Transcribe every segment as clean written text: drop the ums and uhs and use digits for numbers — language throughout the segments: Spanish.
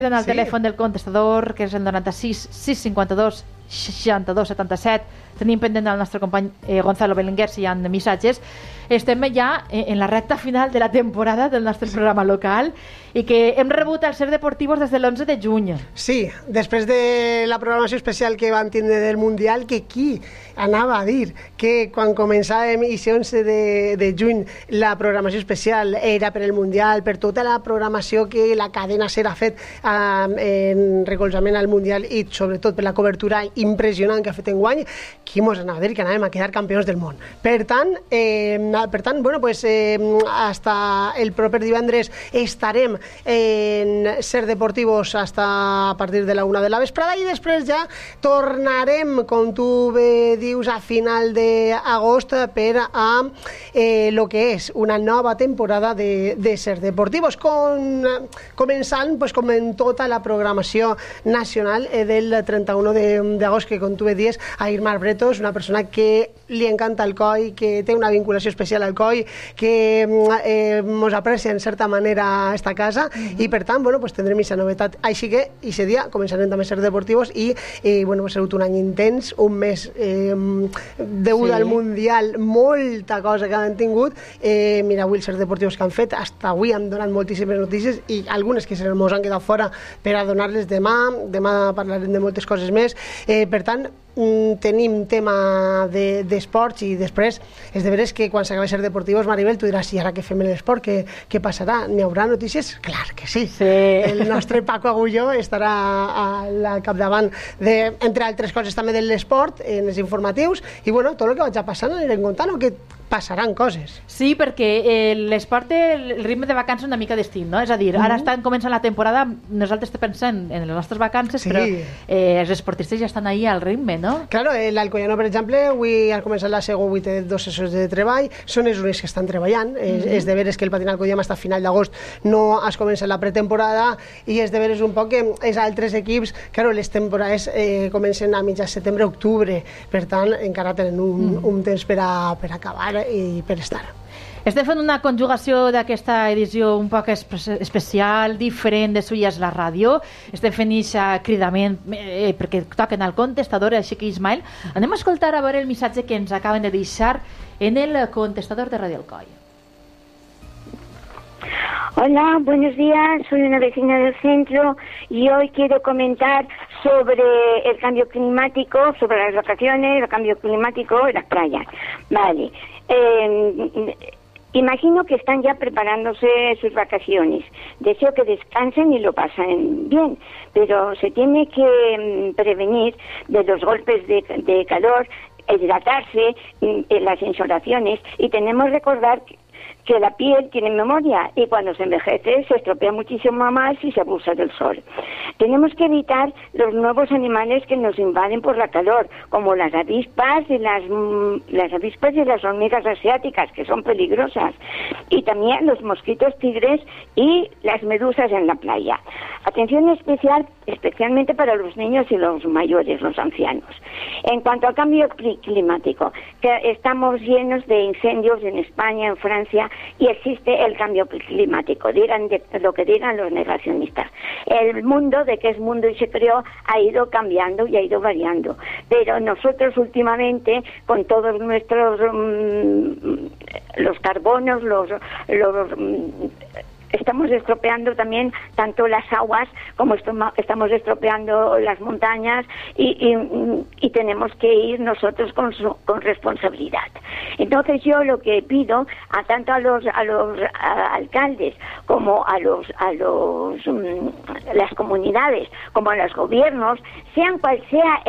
al telèfon del contestador, que és el 96 652 62 77. Tenim pendent el nostre company Gonzalo Belenguer si hi ha missatges. Estem ja en la recta final de la temporada del nostre programa local i que hem rebut els Ser Deportivos des de l'11 de juny. Sí, després de la programació especial que van tindre del Mundial, que qui anava a dir que quan començàvem i 11 de juny la programació especial era per el Mundial, per tota la programació que la cadena SER ha fet en recolzament al Mundial i sobretot per la cobertura impressionant que ha fet enguany, qui mos anava a dir que anàvem a quedar campions del món. Per tant, bueno, pues, hasta el proper divendres estarem en Ser Deportivos hasta a partir de la 1 de la vesprada i després ja tornarem, com tu bé dius, a final d'agost per a lo que és una nova temporada de Ser Deportivos, començant pues, com en tota la programació nacional del 31 d'agost, que com tu bé dius, a Irmar Bretos, una persona que li encanta el coi, que té una vinculació especial al coi, que mos aprecia en certa manera esta casa i per tant, bueno, pues tindrem aquesta novetat. Així que, aquest dia, començarem també a Ser Deportivos i, bueno, ha sigut un any intens, un mes degut al Mundial, molta cosa que han tingut. Mira, avui els Ser Deportivos que han fet, hasta avui han donat moltíssimes notícies i algunes que se mos han quedat fora per a donar-les demà parlarem de moltes coses més. Per tant, tenim tema d'esports i després és de veres que quan s'acaba Ser Deportivos, Maribel, tu diràs, i ara què fem en l'esport? Què passarà? N'hi haurà notícies? Clar que sí. El nostre Paco Agulló estarà al capdavant entre altres coses també de l'esport en els informatius i bueno, tot el que vaig passant anirem contant o que passaran coses. Sí, perquè l'esport té el ritme de vacances una mica distint, no? És a dir, ara estan començant la temporada, nosaltres pensem en les nostres vacances, però els esportistes ja estan ahí al ritme, no? Claro, l'Alcoyano, per exemple, avui ha començat la segona de 2 sessions de treball, són els únics que estan treballant, és de veres que el Patinal Alcoyano hasta final d'agost no has començat la pretemporada i és de veres un poc que els altres equips, claro, les temporades comencen a mitjà setembre-octubre, per tant, encara tenen un temps per acabar i per estar. Estem fent una conjugació d'aquesta edició un poc especial, diferent de Suyes la ràdio. Estem fent aquest cridament perquè toquen al contestador, així que Ismael, anem a escoltar a veure el missatge que ens acaben de deixar en el contestador de Radio Alcoi. Hola, buenos días, soy una vecina del centro y hoy quiero comentar sobre el cambio climático, sobre las vacaciones, el cambio climático en las playas. Vale, imagino que están ya preparándose sus vacaciones. Deseo que descansen y lo pasen bien, pero se tiene que prevenir de los golpes de calor, hidratarse en las insolaciones y tenemos que recordar que la piel tiene memoria y cuando se envejece se estropea muchísimo más si se abusa del sol. Tenemos que evitar los nuevos animales que nos invaden por la calor, como las avispas y las hormigas asiáticas, que son peligrosas, y también los mosquitos tigres y las medusas en la playa. Atención especial, especialmente para los niños y los mayores, los ancianos. En cuanto al cambio climático, que estamos llenos de incendios en España, en Francia, y existe el cambio climático, digan lo que digan los negacionistas. El mundo, de que es mundo y se creó, ha ido cambiando y ha ido variando, pero nosotros últimamente, con todos nuestros los carbonos, estamos estropeando también tanto las aguas como estamos estropeando las montañas y tenemos que ir nosotros con responsabilidad. Entonces yo lo que pido tanto a los alcaldes como a las comunidades como a los gobiernos, sean cual sea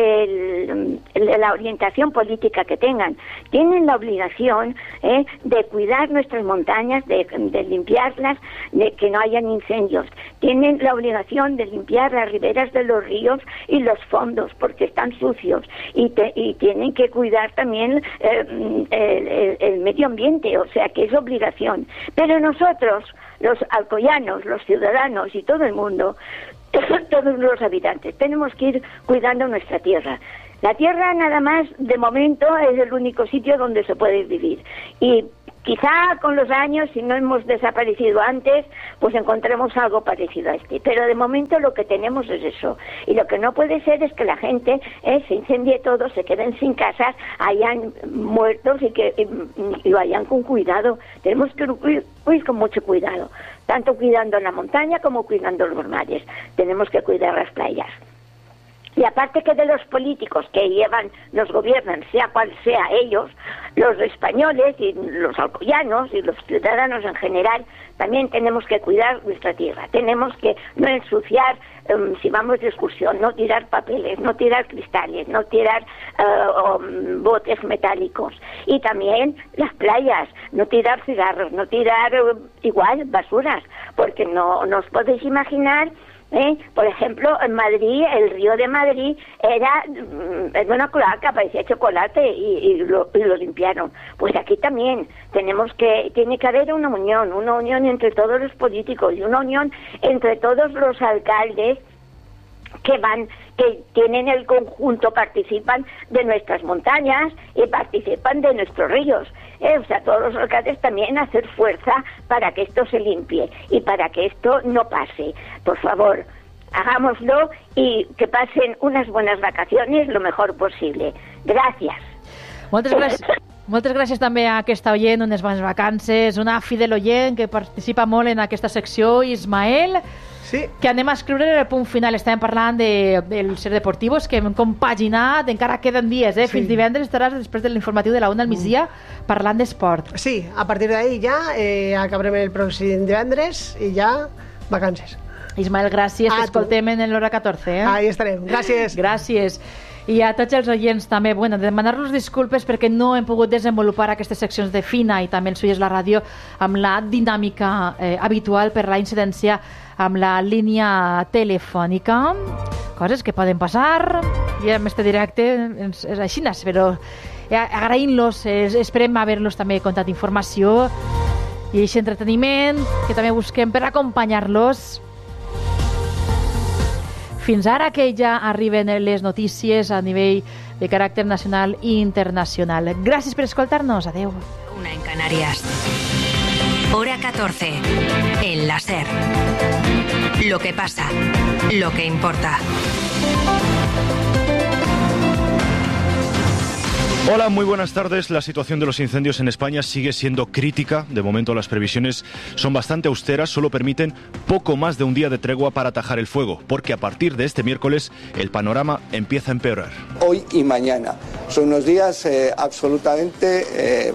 la orientación política que tengan, tienen la obligación de cuidar nuestras montañas, de limpiarlas, de que no hayan incendios. Tienen la obligación de limpiar las riberas de los ríos y los fondos porque están sucios y tienen que cuidar también el medio ambiente, o sea que es obligación. Pero nosotros, los alcoyanos, los ciudadanos y todo el mundo, todos los habitantes, tenemos que ir cuidando nuestra tierra. La tierra nada más, de momento, es el único sitio donde se puede vivir. Y Quizá con los años, si no hemos desaparecido antes, pues encontremos algo parecido a este. Pero de momento lo que tenemos es eso. Y lo que no puede ser es que la gente se incendie todo, se queden sin casas, hayan muertos y vayan con cuidado. Tenemos que ir con mucho cuidado, tanto cuidando la montaña como cuidando los mares. Tenemos que cuidar las playas. Y aparte que de los políticos que nos gobiernan, sea cual sea ellos, los españoles y los alcoyanos y los ciudadanos en general, también tenemos que cuidar nuestra tierra. Tenemos que no ensuciar, si vamos de excursión, no tirar papeles, no tirar cristales, no tirar botes metálicos. Y también las playas, no tirar cigarros, no tirar igual basuras, porque no os podéis imaginar. Por ejemplo, en Madrid, el río de Madrid era una cloaca, parecía chocolate y lo limpiaron. Pues aquí también tiene que haber una unión entre todos los políticos y una unión entre todos los alcaldes que tienen el conjunto, participan de nuestras montañas y participan de nuestros ríos. O sea, todos los alcaldes también hacer fuerza para que esto se limpie y para que esto no pase. Por favor, hagámoslo y que pasen unas buenas vacaciones lo mejor posible. Gràcies. Moltes gràcies també a aquesta oient, unes bones vacances, una fidel oient que participa molt en aquesta secció, Ismael. Sí. Que anem a escriure el punt final. Estàvem parlant del Ser Deportivos, que hem compaginat, encara queden dies, sí. Fins divendres estaràs després de l'informatiu de la 1 al migdia parlant d'esport. Sí, a partir d'ahí ja acabarem el pròxim divendres i ja vacances. Ismael, gràcies, t'escoltem en l'hora 14. Ahí estarem, gràcies. Gràcies. I a tots els oients també, demanar-los disculpes perquè no hem pogut desenvolupar aquestes seccions de Fina i també el Suyes la ràdio amb la dinàmica habitual per la incidència amb la línia telefònica. Coses que poden passar i amb este directe és així, però agraïm-los, esperem haver-los també contat informació i aquest entreteniment que també busquem per acompanyar-los. Fins ara que ja arriben les notícies a nivell de caràcter nacional i internacional. Gràcies per escoltar-nos. Adeu. Una en Canarias. Hora 14. En la SER. Lo que pasa. Lo que importa. Hola, muy buenas tardes. La situación de los incendios en España sigue siendo crítica. De momento las previsiones son bastante austeras, solo permiten poco más de un día de tregua para atajar el fuego, porque a partir de este miércoles el panorama empieza a empeorar. Hoy y mañana son unos días absolutamente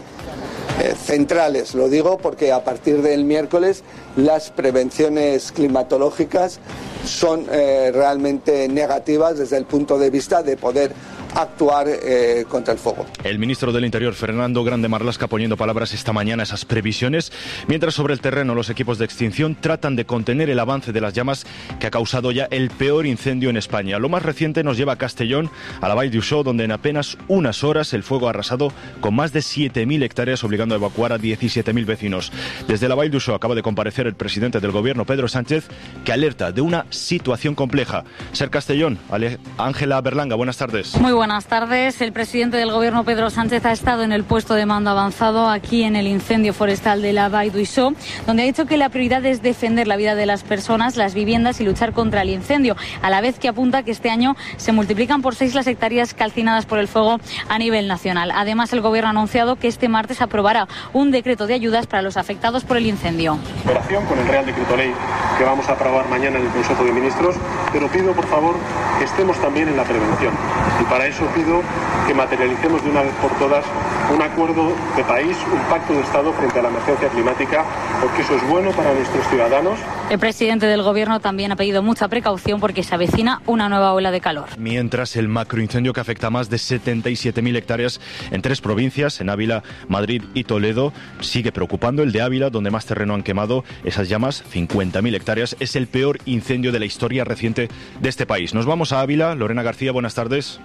centrales, lo digo porque a partir del miércoles las prevenciones climatológicas son realmente negativas desde el punto de vista de poder actuar contra el fuego. El ministro del Interior, Fernando Grande Marlaska, poniendo palabras esta mañana a esas previsiones, mientras sobre el terreno los equipos de extinción tratan de contener el avance de las llamas que ha causado ya el peor incendio en España. Lo más reciente nos lleva a Castellón, a la Vall d'Uixó, donde en apenas unas horas el fuego ha arrasado con más de 7.000 hectáreas, obligando a evacuar a 17.000 vecinos. Desde la Vall d'Uixó acaba de comparecer el presidente del gobierno, Pedro Sánchez, que alerta de una situación compleja. Ser Castellón, Ángela Berlanga, buenas tardes. Muy buenas tardes. El presidente del gobierno, Pedro Sánchez, ha estado en el puesto de mando avanzado aquí en el incendio forestal de la Vall d'Uixó, donde ha dicho que la prioridad es defender la vida de las personas, las viviendas y luchar contra el incendio, a la vez que apunta que este año se multiplican por 6 las hectáreas calcinadas por el fuego a nivel nacional. Además, el gobierno ha anunciado que este martes aprobará un decreto de ayudas para los afectados por el incendio. Operación con el Real Decreto Ley que vamos a aprobar mañana en el Consejo de Ministros, pero pido por favor que estemos también en la prevención y para eso pido que materialicemos de una vez por todas un acuerdo de país, un pacto de Estado frente a la emergencia climática, porque eso es bueno para nuestros ciudadanos. El presidente del gobierno también ha pedido mucha precaución porque se avecina una nueva ola de calor. Mientras el macroincendio que afecta a más de 77.000 hectáreas en 3 provincias, en Ávila, Madrid y Toledo, sigue preocupando. El de Ávila, donde más terreno han quemado esas llamas, 50.000 hectáreas, es el peor incendio de la historia reciente de este país. Nos vamos a Ávila. Lorena García, buenas tardes.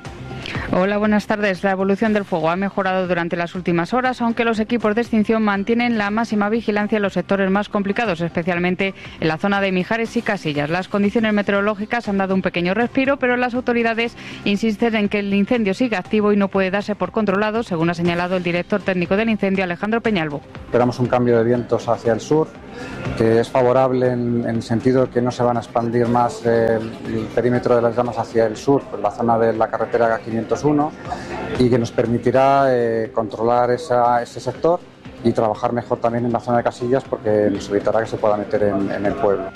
Hola, buenas tardes. La evolución del fuego ha mejorado durante las últimas horas, aunque los equipos de extinción mantienen la máxima vigilancia en los sectores más complicados, especialmente en la zona de Mijares y Casillas. Las condiciones meteorológicas han dado un pequeño respiro, pero las autoridades insisten en que el incendio sigue activo y no puede darse por controlado, según ha señalado el director técnico del incendio, Alejandro Peñalvo. Esperamos un cambio de vientos hacia el sur, que es favorable en el sentido de que no se van a expandir más el perímetro de las llamas hacia el sur, por la zona de la carretera 501, y que nos permitirá controlar ese sector y trabajar mejor también en la zona de Casillas, porque nos evitará que se pueda meter en el pueblo.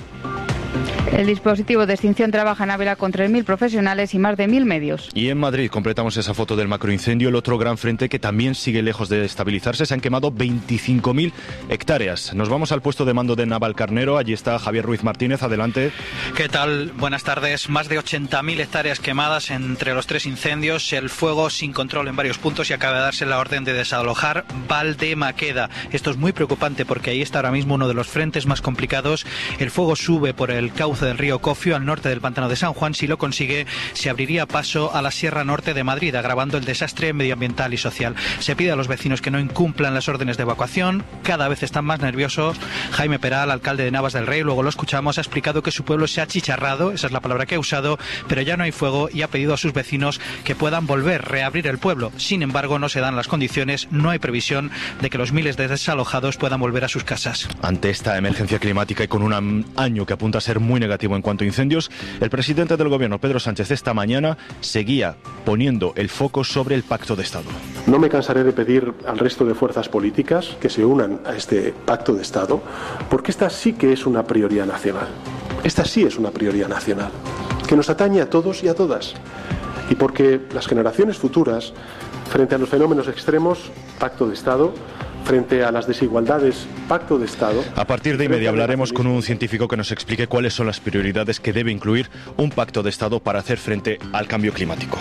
El dispositivo de extinción trabaja en Ávila con 3.000 profesionales y más de 1.000 medios. Y en Madrid completamos esa foto del macroincendio, el otro gran frente que también sigue lejos de estabilizarse. Se han quemado 25.000 hectáreas. Nos vamos al puesto de mando de Navalcarnero. Allí está Javier Ruiz Martínez. Adelante. ¿Qué tal? Buenas tardes. Más de 80.000 hectáreas quemadas entre los tres incendios. El fuego sin control en varios puntos y acaba de darse la orden de desalojar Valdemaqueda. Esto es muy preocupante porque ahí está ahora mismo uno de los frentes más complicados. El fuego sube por el cauce del río Cofio al norte del pantano de San Juan. Si lo consigue, se abriría paso a la Sierra Norte de Madrid, agravando el desastre medioambiental y social. Se pide a los vecinos que no incumplan las órdenes de evacuación. Cada vez están más nerviosos. Jaime Peral, alcalde de Navas del Rey, luego lo escuchamos, ha explicado que su pueblo se ha achicharrado, esa es la palabra que ha usado, pero ya no hay fuego y ha pedido a sus vecinos que puedan reabrir el pueblo. Sin embargo, no se dan las condiciones, no hay previsión de que los miles de desalojados puedan volver a sus casas. Ante esta emergencia climática y con un año que apunta a ser muy negativo en cuanto a incendios, el presidente del gobierno, Pedro Sánchez, esta mañana seguía poniendo el foco sobre el pacto de Estado. No me cansaré de pedir al resto de fuerzas políticas que se unan a este pacto de Estado, porque esta sí que es una prioridad nacional. Esta sí es una prioridad nacional, que nos atañe a todos y a todas. Y porque las generaciones futuras, frente a los fenómenos extremos, pacto de Estado, frente a las desigualdades, pacto de Estado. A partir de inmediato hablaremos con un científico que nos explique cuáles son las prioridades que debe incluir un pacto de Estado para hacer frente al cambio climático.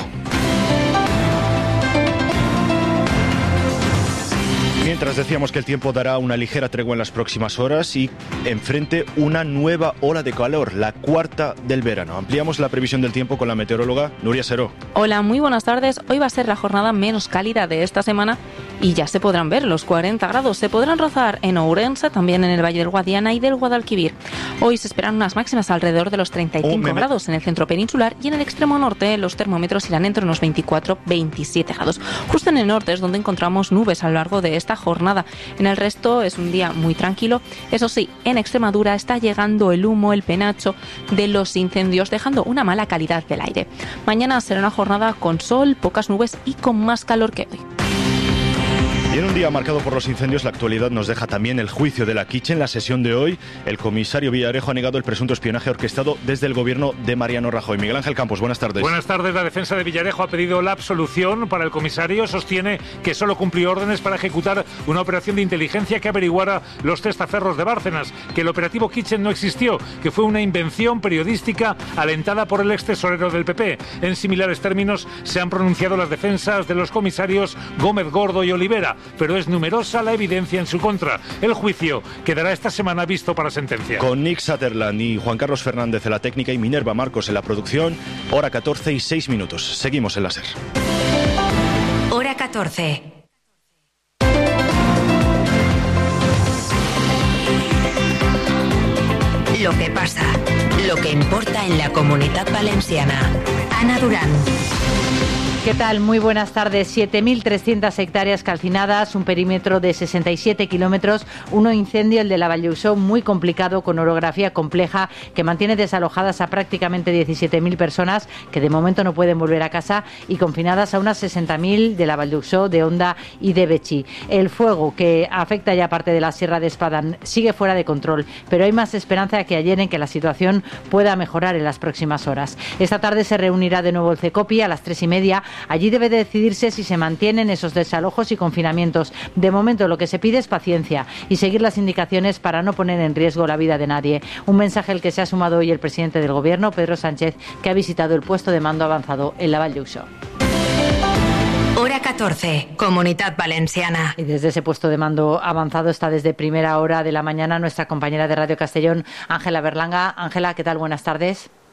Mientras decíamos que el tiempo dará una ligera tregua en las próximas horas y enfrente una nueva ola de calor, la cuarta del verano. Ampliamos la previsión del tiempo con la meteoróloga Nuria Seró. Hola, muy buenas tardes. Hoy va a ser la jornada menos cálida de esta semana y ya se podrán ver los 40 grados. Se podrán rozar en Ourense, también en el Valle del Guadiana y del Guadalquivir. Hoy se esperan unas máximas alrededor de los 35 grados en el centro peninsular y en el extremo norte los termómetros irán entre unos 24-27 grados. Justo en el norte es donde encontramos nubes a lo largo de esta jornada. En el resto es un día muy tranquilo. Eso sí, en Extremadura está llegando el humo, el penacho de los incendios, dejando una mala calidad del aire. Mañana será una jornada con sol, pocas nubes y con más calor que hoy. Y en un día marcado por los incendios, la actualidad nos deja también el juicio de la Quiche. En la sesión de hoy, el comisario Villarejo ha negado el presunto espionaje orquestado desde el gobierno de Mariano Rajoy. Miguel Ángel Campos, buenas tardes. Buenas tardes. La defensa de Villarejo ha pedido la absolución para el comisario. Sostiene que solo cumplió órdenes para ejecutar una operación de inteligencia que averiguara los testaferros de Bárcenas, que el operativo Kitchen no existió, que fue una invención periodística alentada por el ex tesorero del PP. En similares términos se han pronunciado las defensas de los comisarios Gómez Gordo y Olivera, pero es numerosa la evidencia en su contra. El juicio quedará esta semana visto para sentencia. Con Nick Sutherland y Juan Carlos Fernández en la técnica y Minerva Marcos en la producción, hora 14 y 6 minutos. Seguimos en la SER. Hora 14. Lo que pasa, lo que importa en la Comunitat Valenciana. Ana Durán. ¿Qué tal? Muy buenas tardes. 7.300 hectáreas calcinadas, un perímetro de 67 kilómetros, un incendio, el de la Valleusó, muy complicado, con orografía compleja, que mantiene desalojadas a prácticamente 17.000 personas, que de momento no pueden volver a casa, y confinadas a unas 60.000 de la Valleusó, de Onda y de Betxí. El fuego, que afecta ya parte de la Sierra de Espadán, sigue fuera de control, pero hay más esperanza de que ayer en que la situación pueda mejorar en las próximas horas. Esta tarde se reunirá de nuevo el CECOPI a las 3:30. Allí debe decidirse si se mantienen esos desalojos y confinamientos. De momento lo que se pide es paciencia y seguir las indicaciones para no poner en riesgo la vida de nadie. Un mensaje al que se ha sumado hoy el presidente del Gobierno, Pedro Sánchez, que ha visitado el puesto de mando avanzado en la Valleusó. Hora 14, Comunitat Valenciana. Y desde ese puesto de mando avanzado está desde primera hora de la mañana nuestra compañera de Radio Castellón, Ángela Berlanga. Ángela, ¿qué tal? Buenas tardes.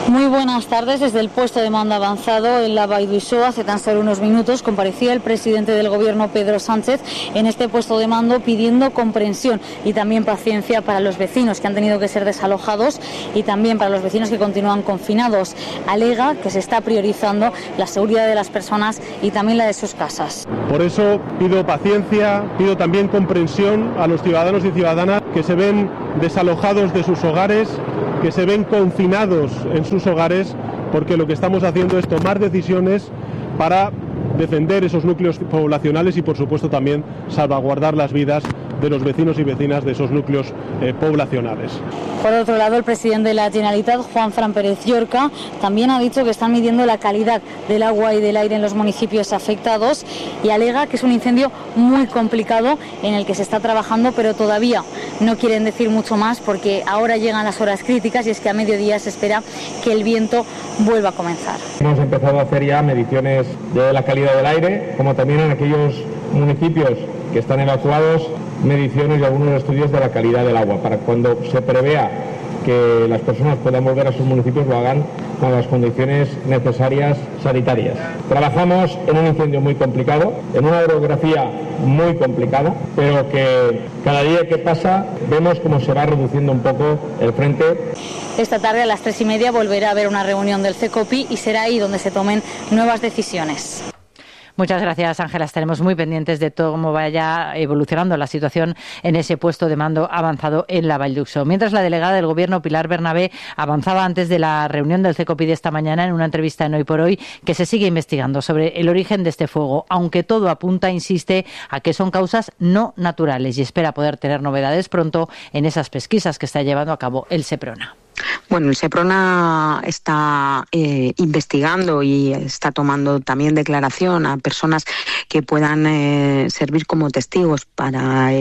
Muy buenas tardes. Desde el puesto de mando avanzado en la Vall d'Uixó, hace tan solo unos minutos, comparecía el presidente del Gobierno, Pedro Sánchez, en este puesto de mando pidiendo comprensión y también paciencia para los vecinos que han tenido que ser desalojados y también para los vecinos que continúan confinados. Alega que se está priorizando la seguridad de las personas y también la de sus casas. Por eso pido paciencia, pido también comprensión a los ciudadanos y ciudadanas que se ven desalojados de sus hogares, que se ven confinados en sus hogares, porque lo que estamos haciendo es tomar decisiones para defender esos núcleos poblacionales y, por supuesto, también salvaguardar las vidas de los vecinos y vecinas de esos núcleos poblacionales. Por otro lado, el presidente de la Generalitat, Juanfran Pérez Llorca, también ha dicho que están midiendo la calidad del agua y del aire en los municipios afectados y alega que es un incendio muy complicado en el que se está trabajando, pero todavía no quieren decir mucho más porque ahora llegan las horas críticas y es que a mediodía se espera que el viento vuelva a comenzar. Hemos empezado a hacer ya mediciones de la calidad del aire, como también en aquellos municipios que están evacuados, mediciones y algunos estudios de la calidad del agua, para cuando se prevea que las personas puedan volver a sus municipios lo hagan con las condiciones necesarias sanitarias. Trabajamos en un incendio muy complicado, en una orografía muy complicada, pero que cada día que pasa vemos cómo se va reduciendo un poco el frente. Esta tarde a las 3:30 volverá a haber una reunión del CECOPI y será ahí donde se tomen nuevas decisiones. Muchas gracias, Ángela. Estaremos muy pendientes de todo cómo vaya evolucionando la situación en ese puesto de mando avanzado en la Vall d'Uixó. Mientras, la delegada del Gobierno, Pilar Bernabé, avanzaba antes de la reunión del CECOPI de esta mañana en una entrevista en Hoy por Hoy que se sigue investigando sobre el origen de este fuego, aunque todo apunta, insiste, a que son causas no naturales y espera poder tener novedades pronto en esas pesquisas que está llevando a cabo el SEPRONA. Bueno, el SEPRONA está investigando y está tomando también declaración a personas que puedan servir como testigos para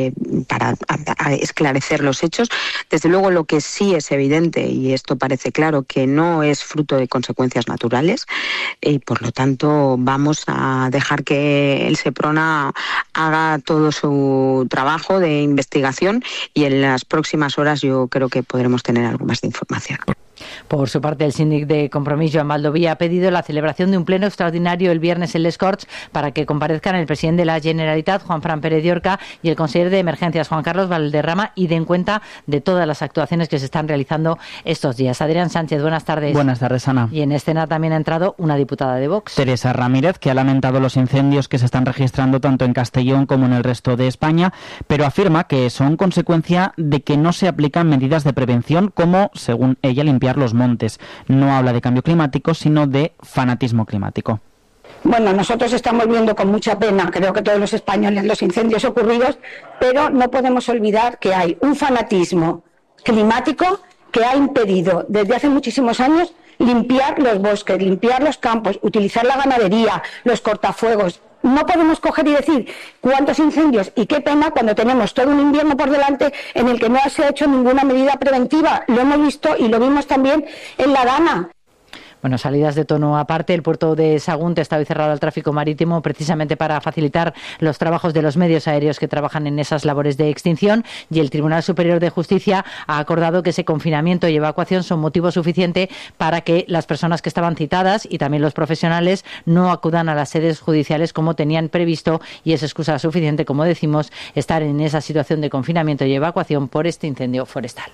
esclarecer los hechos. Desde luego, lo que sí es evidente, y esto parece claro, que no es fruto de consecuencias naturales, y por lo tanto vamos a dejar que el SEPRONA haga todo su trabajo de investigación y en las próximas horas yo creo que podremos tener algo más de información. Por su parte, el síndic de Compromís, Joan Baldoví, ha pedido la celebración de un pleno extraordinario el viernes en Les Corts para que comparezcan el presidente de la Generalitat, Juanfran Pérez Llorca, y el consejero de Emergencias, Juan Carlos Valderrama, y den cuenta de todas las actuaciones que se están realizando estos días. Adrián Sánchez, buenas tardes. Buenas tardes, Ana. Y en escena también ha entrado una diputada de Vox. Teresa Ramírez, que ha lamentado los incendios que se están registrando tanto en Castellón como en el resto de España, pero afirma que son consecuencia de que no se aplican medidas de prevención como, según ella, limpiar los montes. No habla de cambio climático, sino de fanatismo climático. Bueno, nosotros estamos viendo con mucha pena, creo que todos los españoles, los incendios ocurridos, pero no podemos olvidar que hay un fanatismo climático que ha impedido desde hace muchísimos años limpiar los bosques, limpiar los campos, utilizar la ganadería, los cortafuegos. No podemos coger y decir cuántos incendios y qué pena cuando tenemos todo un invierno por delante en el que no se ha hecho ninguna medida preventiva. Lo hemos visto y lo vimos también en La Dana. Bueno, salidas de tono aparte, el puerto de Sagunto está hoy cerrado al tráfico marítimo precisamente para facilitar los trabajos de los medios aéreos que trabajan en esas labores de extinción, y el Tribunal Superior de Justicia ha acordado que ese confinamiento y evacuación son motivo suficiente para que las personas que estaban citadas y también los profesionales no acudan a las sedes judiciales como tenían previsto, y es excusa suficiente, como decimos, estar en esa situación de confinamiento y evacuación por este incendio forestal.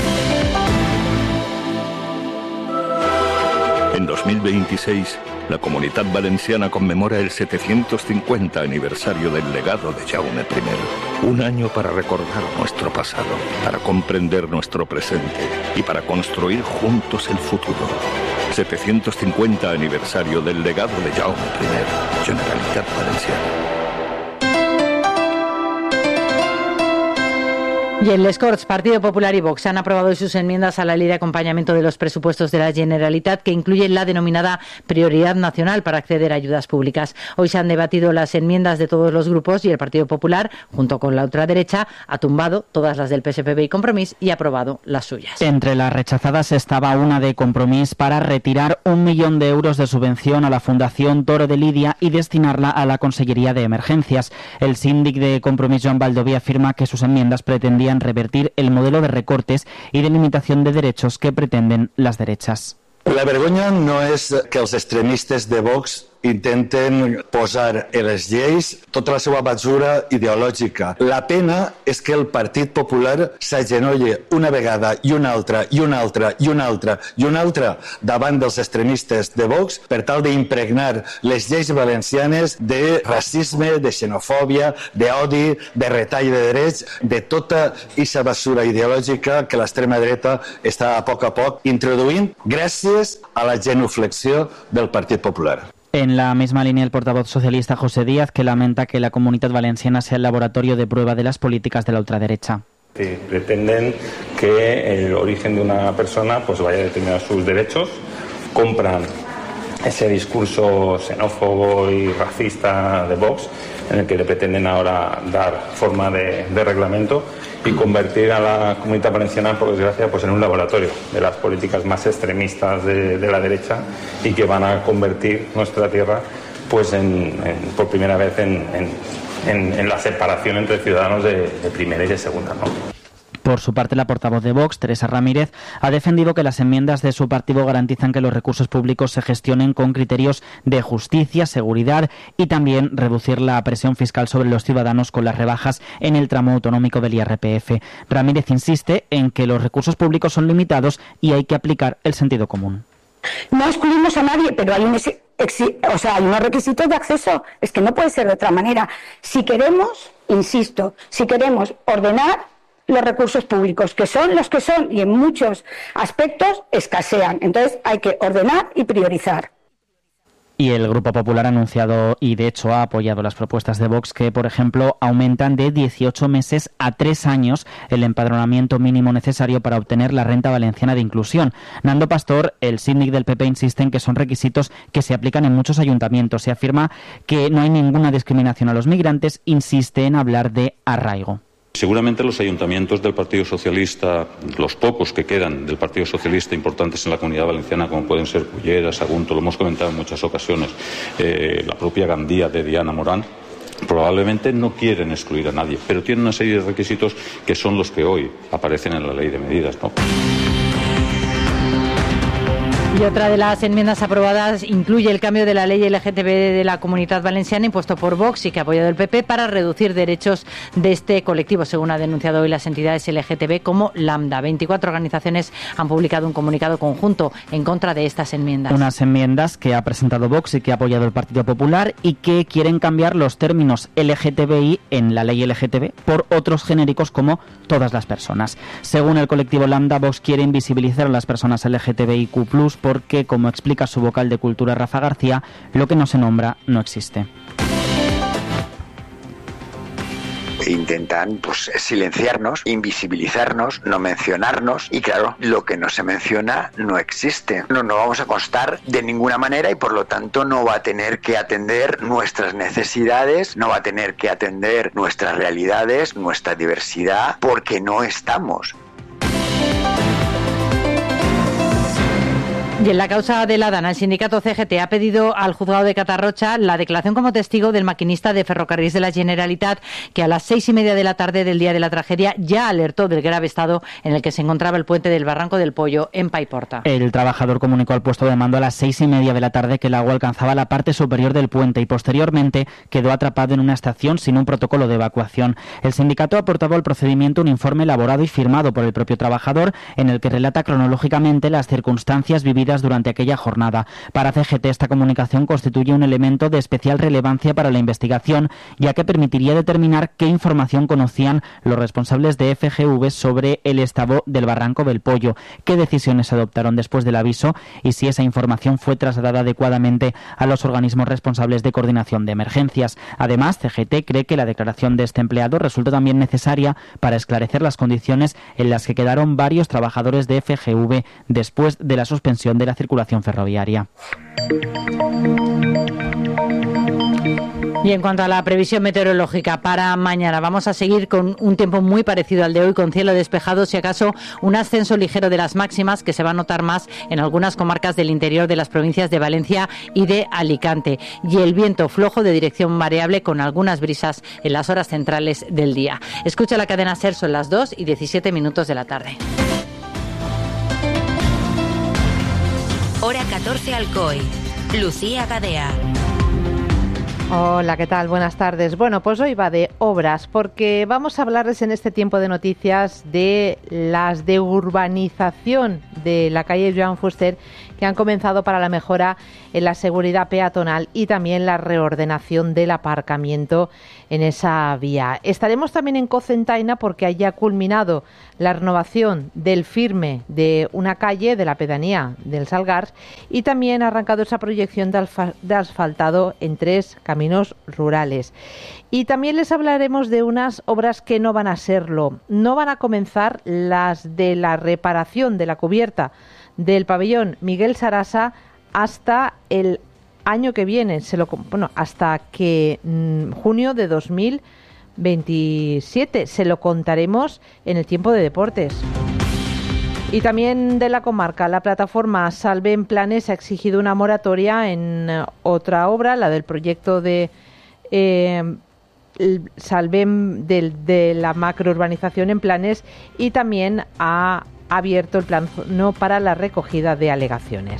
En 2026, la Comunitat Valenciana conmemora el 750 aniversario del legado de Jaume I. Un año para recordar nuestro pasado, para comprender nuestro presente y para construir juntos el futuro. 750 aniversario del legado de Jaume I. Generalitat Valenciana. Y en Les Corts, Partido Popular y Vox han aprobado sus enmiendas a la ley de acompañamiento de los presupuestos de la Generalitat, que incluyen la denominada prioridad nacional para acceder a ayudas públicas. Hoy se han debatido las enmiendas de todos los grupos y el Partido Popular, junto con la ultraderecha, ha tumbado todas las del PSPB y Compromís y ha aprobado las suyas. Entre las rechazadas estaba una de Compromís para retirar 1 millón de euros de subvención a la Fundación Toro de Lidia y destinarla a la Consellería de Emergencias. El síndic de Compromís, Joan Baldoví, afirma que sus enmiendas pretendían revertir el modelo de recortes y de limitación de derechos que pretenden las derechas. La La vergonya no és que els extremistes de Vox intenten posar en les lleis tota la seva basura ideològica. La pena és que el Partit Popular s'agenolle una vegada i una altra i una altra i una altra i una altra davant dels extremistes de Vox per tal d'impregnar les lleis valencianes de racisme, de xenofòbia, d'odi, de retall de drets, de tota aquesta basura ideològica que l'extrema dreta està a poc introduint gràcies a la genuflexió del Partit Popular. En la misma línea, el portavoz socialista José Díaz, que lamenta que la Comunidad Valenciana sea el laboratorio de prueba de las políticas de la ultraderecha. Pretenden que el origen de una persona pues vaya a determinar sus derechos, compran ese discurso xenófobo y racista de Vox, en el que le pretenden ahora dar forma de reglamento y convertir a la Comunidad Valenciana, por desgracia, pues en un laboratorio de las políticas más extremistas de la derecha, y que van a convertir nuestra tierra pues por primera vez en la separación entre ciudadanos de primera y de segunda, ¿no? Por su parte, la portavoz de Vox, Teresa Ramírez, ha defendido que las enmiendas de su partido garantizan que los recursos públicos se gestionen con criterios de justicia, seguridad y también reducir la presión fiscal sobre los ciudadanos con las rebajas en el tramo autonómico del IRPF. Ramírez insiste en que los recursos públicos son limitados y hay que aplicar el sentido común. No excluimos a nadie, pero hay unos requisitos de acceso. Es que no puede ser de otra manera. Si queremos, insisto, si queremos ordenar los recursos públicos, que son los que son y en muchos aspectos escasean. Entonces hay que ordenar y priorizar. Y el Grupo Popular ha anunciado y de hecho ha apoyado las propuestas de Vox que, por ejemplo, aumentan de 18 meses a 3 años el empadronamiento mínimo necesario para obtener la renta valenciana de inclusión. Nando Pastor, el síndic del PP, insiste en que son requisitos que se aplican en muchos ayuntamientos. Se afirma que no hay ninguna discriminación a los migrantes, insiste en hablar de arraigo. Seguramente los ayuntamientos del Partido Socialista, los pocos que quedan del Partido Socialista importantes en la Comunidad Valenciana, como pueden ser Cullera, Sagunto, lo hemos comentado en muchas ocasiones, la propia Gandía de Diana Morán, probablemente no quieren excluir a nadie, pero tienen una serie de requisitos que son los que hoy aparecen en la ley de medidas, ¿no? Y otra de las enmiendas aprobadas incluye el cambio de la ley LGTB de la Comunidad Valenciana impuesto por Vox y que ha apoyado el PP para reducir derechos de este colectivo, según ha denunciado hoy las entidades LGTB como Lambda. 24 organizaciones han publicado un comunicado conjunto en contra de estas enmiendas. Unas enmiendas que ha presentado Vox y que ha apoyado el Partido Popular y que quieren cambiar los términos LGTBI en la ley LGTB por otros genéricos como todas las personas. Según el colectivo Lambda, Vox quiere invisibilizar a las personas LGTBIQ+, porque, como explica su vocal de Cultura, Rafa García, lo que no se nombra no existe. Intentan silenciarnos, invisibilizarnos, no mencionarnos, y claro, lo que no se menciona no existe. No vamos a constar de ninguna manera y por lo tanto no va a tener que atender nuestras necesidades, no va a tener que atender nuestras realidades, nuestra diversidad, porque no estamos. Y en la causa de la Dana, el sindicato CGT ha pedido al juzgado de Catarrocha la declaración como testigo del maquinista de Ferrocarrils de la Generalitat, que a las 6:30 de la tarde del día de la tragedia ya alertó del grave estado en el que se encontraba el puente del Barranco del Pollo en Paiporta. El trabajador comunicó al puesto de mando a las 6:30 de la tarde que el agua alcanzaba la parte superior del puente y posteriormente quedó atrapado en una estación sin un protocolo de evacuación. El sindicato ha aportado al procedimiento un informe elaborado y firmado por el propio trabajador en el que relata cronológicamente las circunstancias vividas durante aquella jornada. Para CGT, esta comunicación constituye un elemento de especial relevancia para la investigación, ya que permitiría determinar qué información conocían los responsables de FGV sobre el estado del Barranco del Pollo, qué decisiones se adoptaron después del aviso y si esa información fue trasladada adecuadamente a los organismos responsables de coordinación de emergencias. Además, CGT cree que la declaración de este empleado resulta también necesaria para esclarecer las condiciones en las que quedaron varios trabajadores de FGV después de la suspensión de la circulación ferroviaria. Y en cuanto a la previsión meteorológica para mañana, vamos a seguir con un tiempo muy parecido al de hoy, con cielo despejado, si acaso un ascenso ligero de las máximas que se va a notar más en algunas comarcas del interior de las provincias de Valencia y de Alicante. Y el viento flojo de dirección variable con algunas brisas en las horas centrales del día. Escucha la cadena SER, son las 2:17 de la tarde. Hora 14 Alcoy. Lucía Gadea. Hola, ¿qué tal? Buenas tardes. Bueno, pues hoy va de obras, porque vamos a hablarles en este tiempo de noticias de las de urbanización de la calle Joan Fuster, que han comenzado para la mejora en la seguridad peatonal y también la reordenación del aparcamiento en esa vía. Estaremos también en Cocentaina porque haya culminado la renovación del firme de una calle de la pedanía del Salgars y también ha arrancado esa proyección de asfaltado en 3 caminos rurales. Y también les hablaremos de unas obras que no van a serlo. No van a comenzar las de la reparación de la cubierta del pabellón Miguel Sarasa hasta el año que viene, hasta que junio de 2027. Se lo contaremos en el tiempo de deportes. Y también de la comarca, la plataforma Salvem Planes ha exigido una moratoria en otra obra, la del proyecto de Salvem de la macrourbanización en Planes, y también ha abierto el plano para la recogida de alegaciones.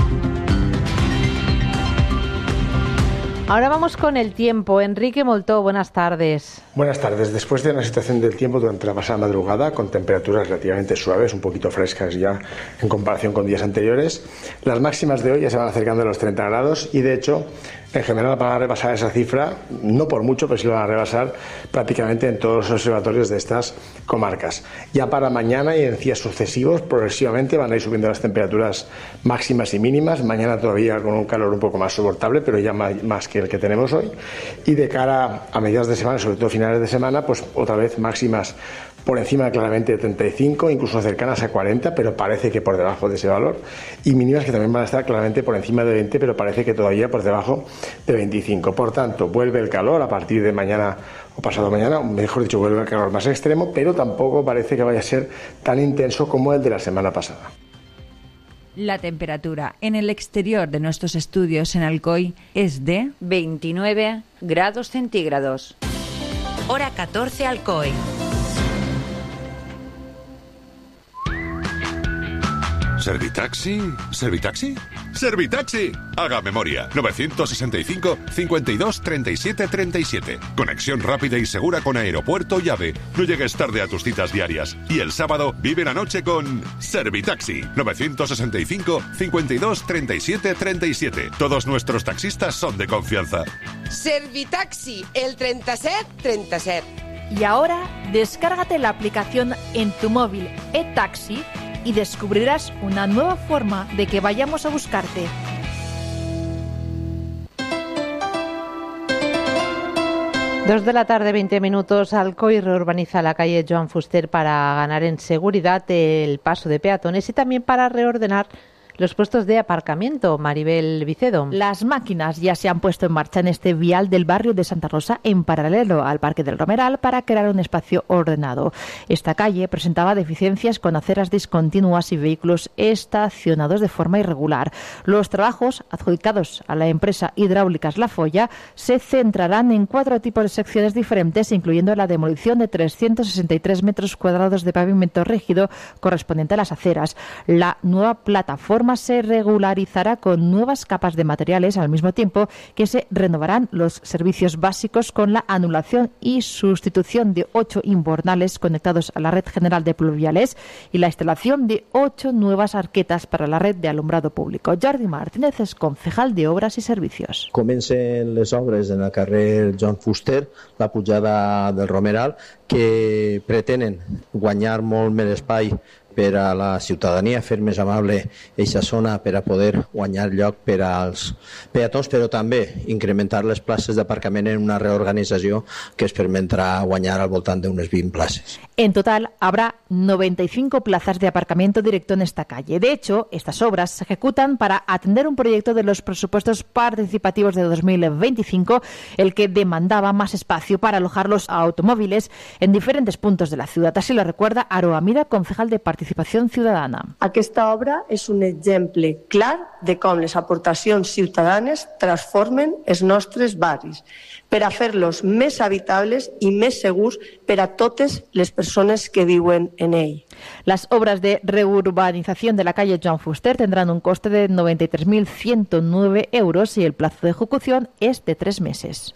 Ahora vamos con el tiempo. Enrique Moltó, buenas tardes. Buenas tardes. Después de una situación del tiempo durante la pasada madrugada, con temperaturas relativamente suaves, un poquito frescas ya en comparación con días anteriores, las máximas de hoy ya se van acercando a los 30 grados y, de hecho, en general van a rebasar esa cifra, no por mucho, pero sí lo van a rebasar prácticamente en todos los observatorios de estas comarcas. Ya para mañana y en días sucesivos, progresivamente van a ir subiendo las temperaturas máximas y mínimas. Mañana todavía con un calor un poco más soportable, pero ya más que el que tenemos hoy. Y de cara a mediados de semana, sobre todo finales de semana, pues otra vez máximas por encima claramente de 35, incluso cercanas a 40, pero parece que por debajo de ese valor, y mínimas que también van a estar claramente por encima de 20, pero parece que todavía por debajo de 25. Por tanto, vuelve el calor a partir de mañana o pasado mañana, mejor dicho, vuelve el calor más extremo, pero tampoco parece que vaya a ser tan intenso como el de la semana pasada. La temperatura en el exterior de nuestros estudios en Alcoy es de 29 grados centígrados. Hora 14 Alcoy. ¿Servitaxi? ¿Servitaxi? ¡Servitaxi! Haga memoria. 965 52 37 37. Conexión rápida y segura con aeropuerto y AVE. No llegues tarde a tus citas diarias. Y el sábado vive la noche con Servitaxi. 965 52 37 37. Todos nuestros taxistas son de confianza. Servitaxi, el 37 37. Y ahora, descárgate la aplicación en tu móvil eTaxi y descubrirás una nueva forma de que vayamos a buscarte. Dos de la tarde, 20 minutos. Alcoy reurbaniza la calle Joan Fuster para ganar en seguridad el paso de peatones y también para reordenar los puestos de aparcamiento. Maribel Vicedo. Las máquinas ya se han puesto en marcha en este vial del barrio de Santa Rosa en paralelo al Parque del Romeral para crear un espacio ordenado. Esta calle presentaba deficiencias con aceras discontinuas y vehículos estacionados de forma irregular. Los trabajos adjudicados a la empresa Hidráulicas La Folla se centrarán en 4 tipos de secciones diferentes, incluyendo la demolición de 363 metros cuadrados de pavimento rígido correspondiente a las aceras. La nueva plataforma se regularizará con nuevas capas de materiales al mismo tiempo que se renovarán los servicios básicos con la anulación y sustitución de 8 invernales conectados a la red general de pluviales y la instalación de 8 nuevas arquetas para la red de alumbrado público. Jordi Martínez és concejal de Obras y Servicios. Comencen les obres en el carrer Joan Fuster, la pujada del Romeral, que pretenen guanyar molt més espai per a la ciutadania, fer més amable aquesta zona per a poder guanyar lloc per als peatons, però també incrementar les places d'aparcament en una reorganització que es permetrà guanyar al voltant d'unes 20 places. En total habrá 95 plazas de aparcamiento directo en esta calle. De hecho, estas obras se ejecutan para atender un proyecto de los presupuestos participativos de 2025, el que demandaba más espacio para alojar los automóviles en diferentes puntos de la ciudad. Así lo recuerda Aroa Mira, concejal de Participación participación ciudadana. Aquesta obra és un exemple clar de com les aportacions ciutadanes transformen els nostres barris per a fer-los més habitables i més segurs per a totes les persones que viuen en ell. Las obras de reurbanización de la calle Joan Fuster tendrán un coste de 93.109 euros y el plazo de ejecución es de 3 meses.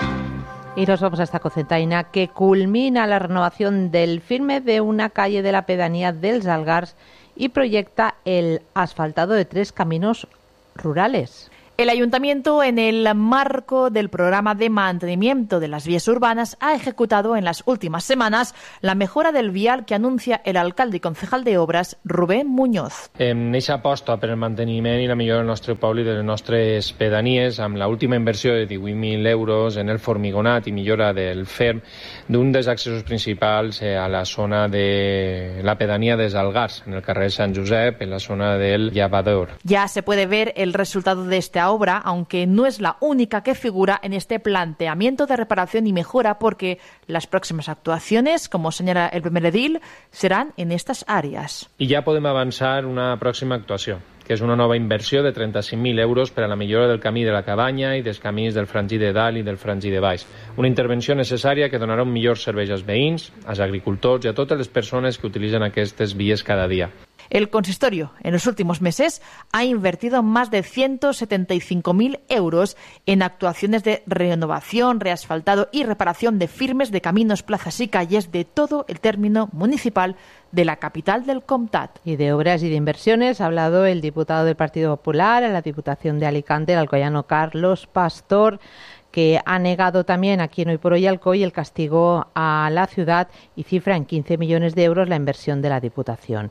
Y nos vamos hasta Cocentaina, que culmina la renovación del firme de una calle de la pedanía dels Algars y proyecta el asfaltado de 3 caminos rurales. El Ayuntamiento, en el marco del programa de mantenimiento de las vías urbanas, ha ejecutado en las últimas semanas la mejora del vial que anuncia el alcalde y concejal de obras, Rubén Muñoz. En aquesta aposta per el manteniment i la millora del nostre poble i de les nostres pedanies, amb l'última inversió de 18.000 euros en el formigonat i millora del ferm d'un dels accessos principals a la zona de la pedania dels Algars, en el carrer Sant Josep, en la zona del Llavador. Ya se puede ver el resultado de esta obra, aunque no es la única que figura en este planteamiento de reparación y mejora, porque las próximas actuaciones, como señala el primer edil, serán en estas áreas. I ja podem avançar una pròxima actuació, que és una nova inversió de 35.000 euros per a la millora del camí de la Cabanya i dels camins del Frangí de Dalt i del Frangí de Baix. Una intervenció necessària que donarà un millor servei als veïns, als agricultors i a totes les persones que utilitzen aquestes vies cada dia. El consistorio, en los últimos meses, ha invertido más de 175.000 euros en actuaciones de renovación, reasfaltado y reparación de firmes de caminos, plazas y calles de todo el término municipal de la capital del Comtat. Y de obras y de inversiones ha hablado el diputado del Partido Popular en la Diputación de Alicante, el alcoyano Carlos Pastor, que ha negado también aquí en Hoy por Hoy Alcoy el castigo a la ciudad y cifra en 15 millones de euros la inversión de la Diputación.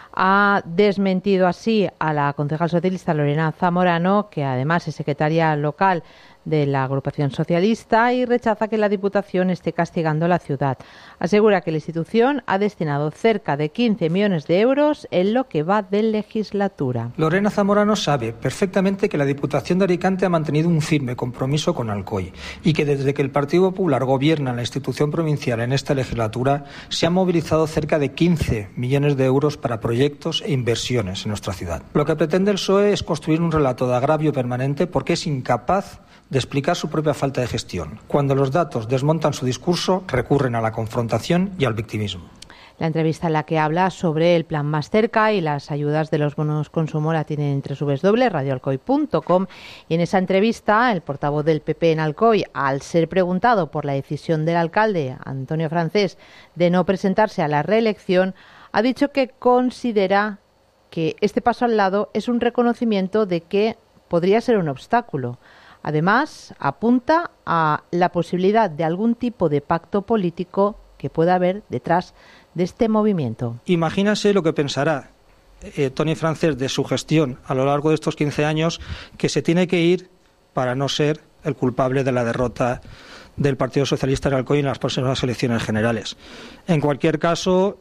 Ha desmentido así a la concejal socialista Lorena Zamorano, que además es secretaria local de la agrupación socialista, y rechaza que la Diputación esté castigando a la ciudad. Asegura que la institución ha destinado cerca de 15 millones de euros en lo que va de legislatura. Lorena Zamorano sabe perfectamente que la Diputación de Alicante ha mantenido un firme compromiso con Alcoy y que desde que el Partido Popular gobierna en la institución provincial en esta legislatura se han movilizado cerca de 15 millones de euros para proyectos e inversiones en nuestra ciudad. Lo que pretende el PSOE es construir un relato de agravio permanente porque es incapaz de explicar su propia falta de gestión. Cuando los datos desmontan su discurso, recurren a la confrontación y al victimismo. La entrevista en la que habla sobre el plan Más Cerca y las ayudas de los bonos consumo la tienen en www.radioalcoy.com, y en esa entrevista el portavoz del PP en Alcoy, al ser preguntado por la decisión del alcalde Antonio Francés de no presentarse a la reelección, ha dicho que considera que este paso al lado es un reconocimiento de que podría ser un obstáculo. Además, apunta a la posibilidad de algún tipo de pacto político que pueda haber detrás de este movimiento. Imagínase lo que pensará Toni Francés de su gestión a lo largo de estos 15 años, que se tiene que ir para no ser el culpable de la derrota del Partido Socialista en Alcoy en las próximas elecciones generales. En cualquier caso,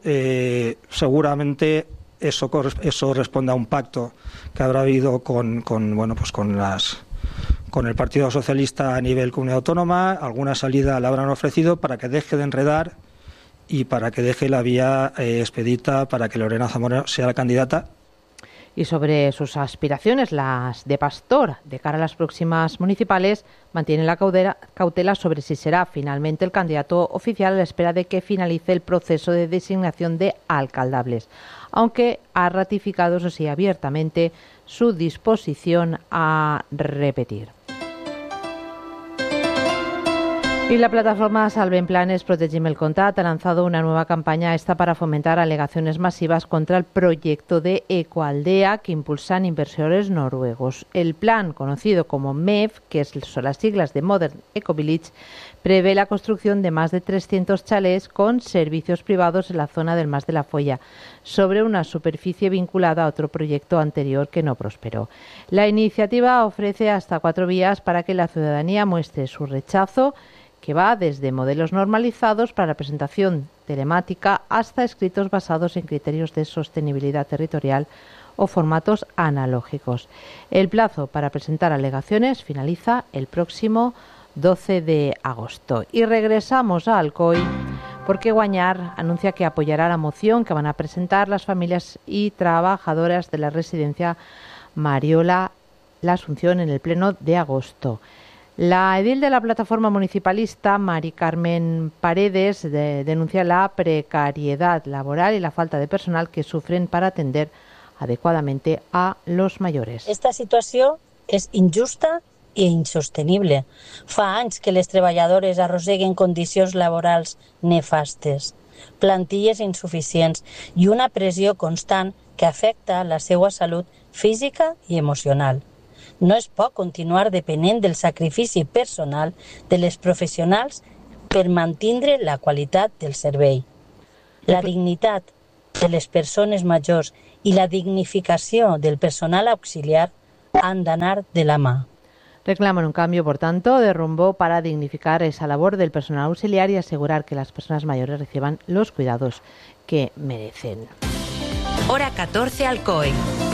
seguramente eso responde a un pacto que habrá habido con el Partido Socialista a nivel comunidad autónoma. Alguna salida la habrán ofrecido para que deje de enredar y para que deje la vía expedita para que Lorena Zamorano sea la candidata. Y sobre sus aspiraciones, las de Pastor, de cara a las próximas municipales, mantiene la cautela sobre si será finalmente el candidato oficial a la espera de que finalice el proceso de designación de alcaldables, aunque ha ratificado, eso sí, abiertamente su disposición a repetir. Y la plataforma Salven Planes Protegim el Comtat ha lanzado una nueva campaña para fomentar alegaciones masivas contra el proyecto de Ecoaldea que impulsan inversores noruegos. El plan, conocido como MEF, que son las siglas de Modern Eco Village, prevé la construcción de más de 300 chalés con servicios privados en la zona del Mas de la Folla, sobre una superficie vinculada a otro proyecto anterior que no prosperó. La iniciativa ofrece hasta 4 vías para que la ciudadanía muestre su rechazo, que va desde modelos normalizados para la presentación telemática hasta escritos basados en criterios de sostenibilidad territorial o formatos analógicos. El plazo para presentar alegaciones finaliza el próximo 12 de agosto. Y regresamos a Alcoy porque Guanyar anuncia que apoyará la moción que van a presentar las familias y trabajadoras de la residencia Mariola La Asunción en el pleno de agosto. La edil de la plataforma municipalista, Mari Carmen Paredes, denuncia la precariedad laboral y la falta de personal que sufren para atender adequadamente a los mayores. Esta situació és injusta i insostenible. Fa anys que les treballadores arrosseguen condicions laborals nefastes, plantilles insuficients i una pressió constant que afecta la seva salut física i emocional. No es pot continuar depenent del sacrifici personal de les professionals per mantindre la qualitat del servei. La dignitat de les persones majors i la dignificació del personal auxiliar han d'anar de la mà. Reclaman un cambio, por tanto, de rumbo para dignificar esa labor del personal auxiliar y asegurar que las personas mayores reciban los cuidados que merecen. Hora 14 Alcoy.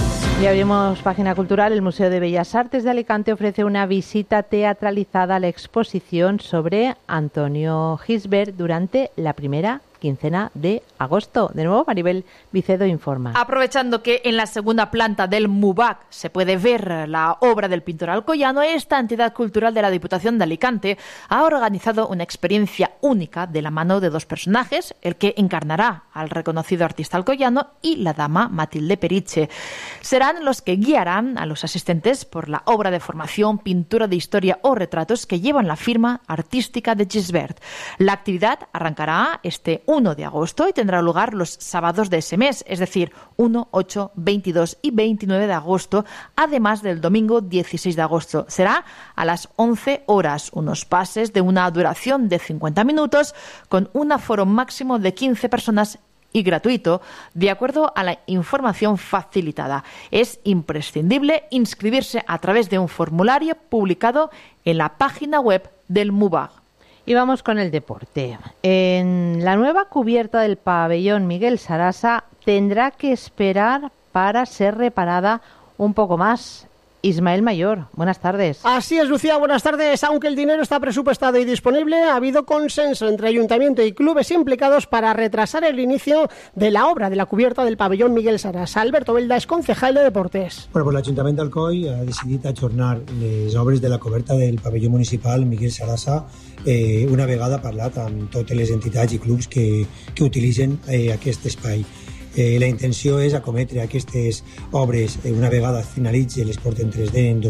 Y abrimos página cultural. El Museo de Bellas Artes de Alicante ofrece una visita teatralizada a la exposición sobre Antonio Gisbert durante la primera quincena de agosto. De nuevo, Maribel Vicedo informa. Aprovechando que en la segunda planta del MUBAC se puede ver la obra del pintor alcoyano, esta entidad cultural de la Diputación de Alicante ha organizado una experiencia única de la mano de dos personajes, el que encarnará al reconocido artista alcoyano y la dama Matilde Periche. Serán los que guiarán a los asistentes por la obra de formación, pintura de historia o retratos que llevan la firma artística de Gisbert. La actividad arrancará este 1 de agosto y tendrá lugar los sábados de ese mes, es decir, 1, 8, 22 y 29 de agosto, además del domingo 16 de agosto. Será a las 11 horas, unos pases de una duración de 50 minutos con un aforo máximo de 15 personas y gratuito, de acuerdo a la información facilitada. Es imprescindible inscribirse a través de un formulario publicado en la página web del MUBAG. Y vamos con el deporte. En la nueva cubierta del pabellón Miguel Sarasa tendrá que esperar para ser reparada un poco más. Ismael Mayor, buenas tardes. Así es, Lucía, buenas tardes. Aunque el dinero está presupuestado y disponible, ha habido consenso entre ayuntamiento y clubes implicados para retrasar el inicio de la obra de la cubierta del pabellón Miguel Sarasa. Alberto Belda és concejal de Deportes. Bueno, pues l'Ajuntament d'Alcoi ha decidit ajornar les obres de la coberta del pavelló municipal Miguel Sarasa una vegada parlat amb totes les entitats i clubs que utilitzen aquest espai. La intenció és acometre aquestes obres una vegada finalitzi l'esport en 3D en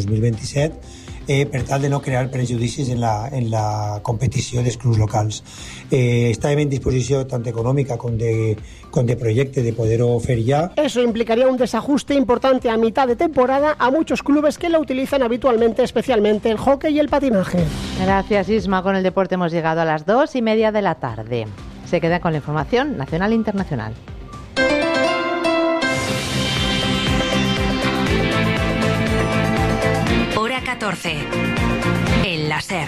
2027 per tal de no crear prejudicis en la competició dels clubs locals. Estàvem en disposició tant econòmica com de projecte de poder-ho fer ya. Eso implicaría un desajuste importante a mitad de temporada a muchos clubes que la utilizan habitualmente, especialmente el hockey y el patinaje. Gracias, Isma. Con el deporte hemos llegado a las 2:30 de la tarde. Se queda con la información nacional e internacional. Hora 14. El láser.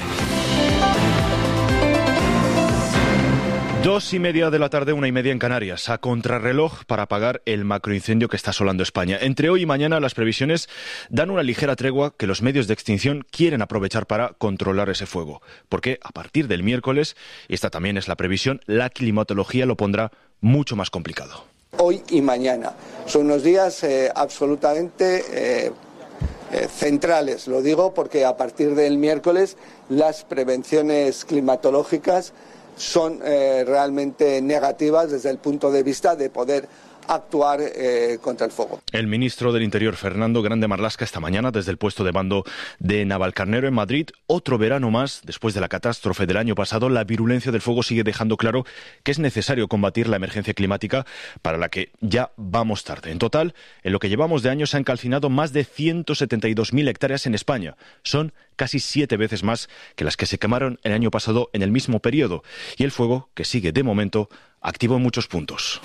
2:30 de la tarde, 1:30 en Canarias, a contrarreloj para apagar el macroincendio que está asolando España. Entre hoy y mañana las previsiones dan una ligera tregua que los medios de extinción quieren aprovechar para controlar ese fuego. Porque a partir del miércoles, y esta también es la previsión, la climatología lo pondrá mucho más complicado. Hoy y mañana son unos días absolutamente centrales. Lo digo porque a partir del miércoles las prevenciones climatológicas son realmente negativas desde el punto de vista de poder actuar contra el fuego. El ministro del Interior, Fernando Grande Marlaska, esta mañana desde el puesto de mando de Navalcarnero en Madrid. Otro verano más, después de la catástrofe del año pasado, la virulencia del fuego sigue dejando claro que es necesario combatir la emergencia climática para la que ya vamos tarde. En total, en lo que llevamos de año se han calcinado más de 172.000 hectáreas en España. Son casi 7 veces más que las que se quemaron el año pasado en el mismo periodo. Y el fuego, que sigue de momento activo en muchos puntos.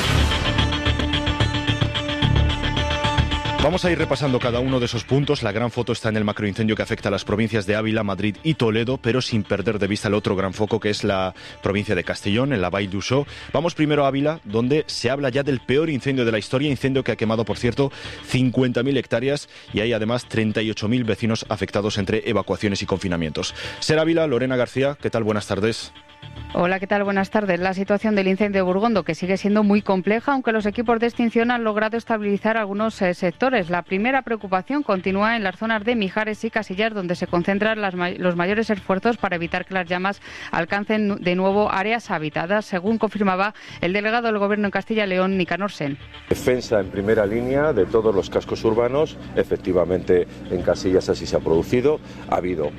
Vamos a ir repasando cada uno de esos puntos. La gran foto está en el macroincendio que afecta a las provincias de Ávila, Madrid y Toledo, pero sin perder de vista el otro gran foco que es la provincia de Castellón, en la Vall d'Uixó. Vamos primero a Ávila, donde se habla ya del peor incendio de la historia, incendio que ha quemado, por cierto, 50.000 hectáreas y hay además 38.000 vecinos afectados entre evacuaciones y confinamientos. Ser Ávila, Lorena García, ¿qué tal? Buenas tardes. Hola, ¿qué tal? Buenas tardes. La situación del incendio de Burgondo, que sigue siendo muy compleja, aunque los equipos de extinción han logrado estabilizar algunos sectores. La primera preocupación continúa en las zonas de Mijares y Casillas, donde se concentran los mayores esfuerzos para evitar que las llamas alcancen de nuevo áreas habitadas, según confirmaba el delegado del Gobierno en Castilla y León, Nicanor Sen. Defensa en primera línea de todos los cascos urbanos. Efectivamente, en Casillas así se ha producido. Ha habido,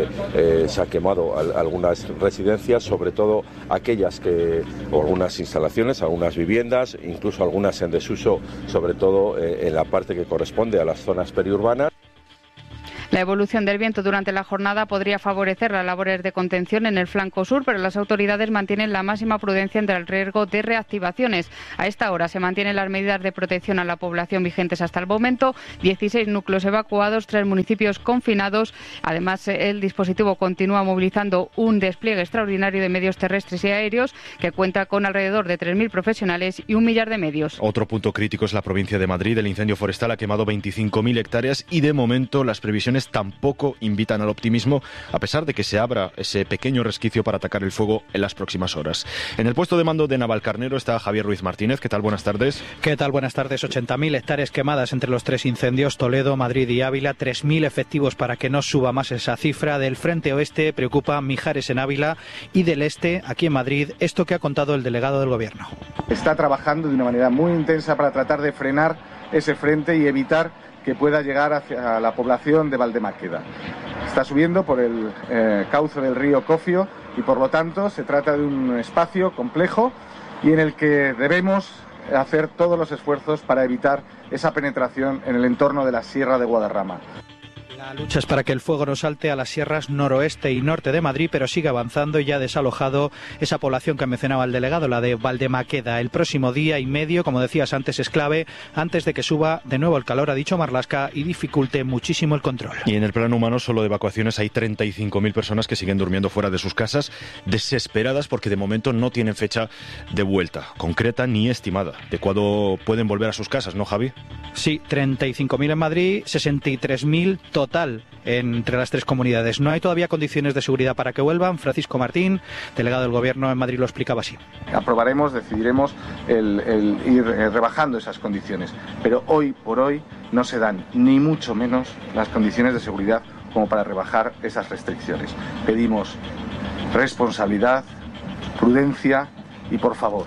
se ha quemado algunas residencias, sobre todo aquellas o algunas instalaciones, algunas viviendas, incluso algunas en desuso, sobre todo en la parte que corresponde a las zonas periurbanas. La evolución del viento durante la jornada podría favorecer las labores de contención en el flanco sur, pero las autoridades mantienen la máxima prudencia ante el riesgo de reactivaciones. A esta hora se mantienen las medidas de protección a la población vigentes hasta el momento, 16 núcleos evacuados, 3 municipios confinados. Además, el dispositivo continúa movilizando un despliegue extraordinario de medios terrestres y aéreos que cuenta con alrededor de 3.000 profesionales y 1 millar de medios. Otro punto crítico es la provincia de Madrid. El incendio forestal ha quemado 25.000 hectáreas y de momento las previsiones tampoco invitan al optimismo, a pesar de que se abra ese pequeño resquicio para atacar el fuego en las próximas horas. En el puesto de mando de Navalcarnero está Javier Ruiz Martínez. ¿Qué tal? Buenas tardes. ¿Qué tal? Buenas tardes. 80.000 hectáreas quemadas entre los 3 incendios, Toledo, Madrid y Ávila. 3.000 efectivos para que no suba más esa cifra. Del frente oeste preocupa Mijares en Ávila y del este, aquí en Madrid, esto que ha contado el delegado del Gobierno. Está trabajando de una manera muy intensa para tratar de frenar ese frente y evitar que pueda llegar hacia la población de Valdemáqueda. Está subiendo por el cauce del río Cofio y por lo tanto se trata de un espacio complejo y en el que debemos hacer todos los esfuerzos para evitar esa penetración en el entorno de la Sierra de Guadarrama. La lucha es para que el fuego no salte a las sierras noroeste y norte de Madrid, pero sigue avanzando y ya ha desalojado esa población que mencionaba el delegado, la de Valdemáqueda. El próximo día y medio, como decías antes, es clave antes de que suba de nuevo el calor, ha dicho Marlaska, y dificulte muchísimo el control. Y en el plano humano, solo de evacuaciones hay 35.000 personas que siguen durmiendo fuera de sus casas, desesperadas porque de momento no tienen fecha de vuelta concreta ni estimada de cuándo pueden volver a sus casas, ¿no, Javi? Sí, 35.000 en Madrid, 63.000 total entre las 3 comunidades. No hay todavía condiciones de seguridad para que vuelvan. Francisco Martín, delegado del Gobierno en Madrid, lo explicaba así. Aprobaremos, decidiremos el ir rebajando esas condiciones, pero hoy por hoy no se dan ni mucho menos las condiciones de seguridad como para rebajar esas restricciones. Pedimos responsabilidad, prudencia y por favor,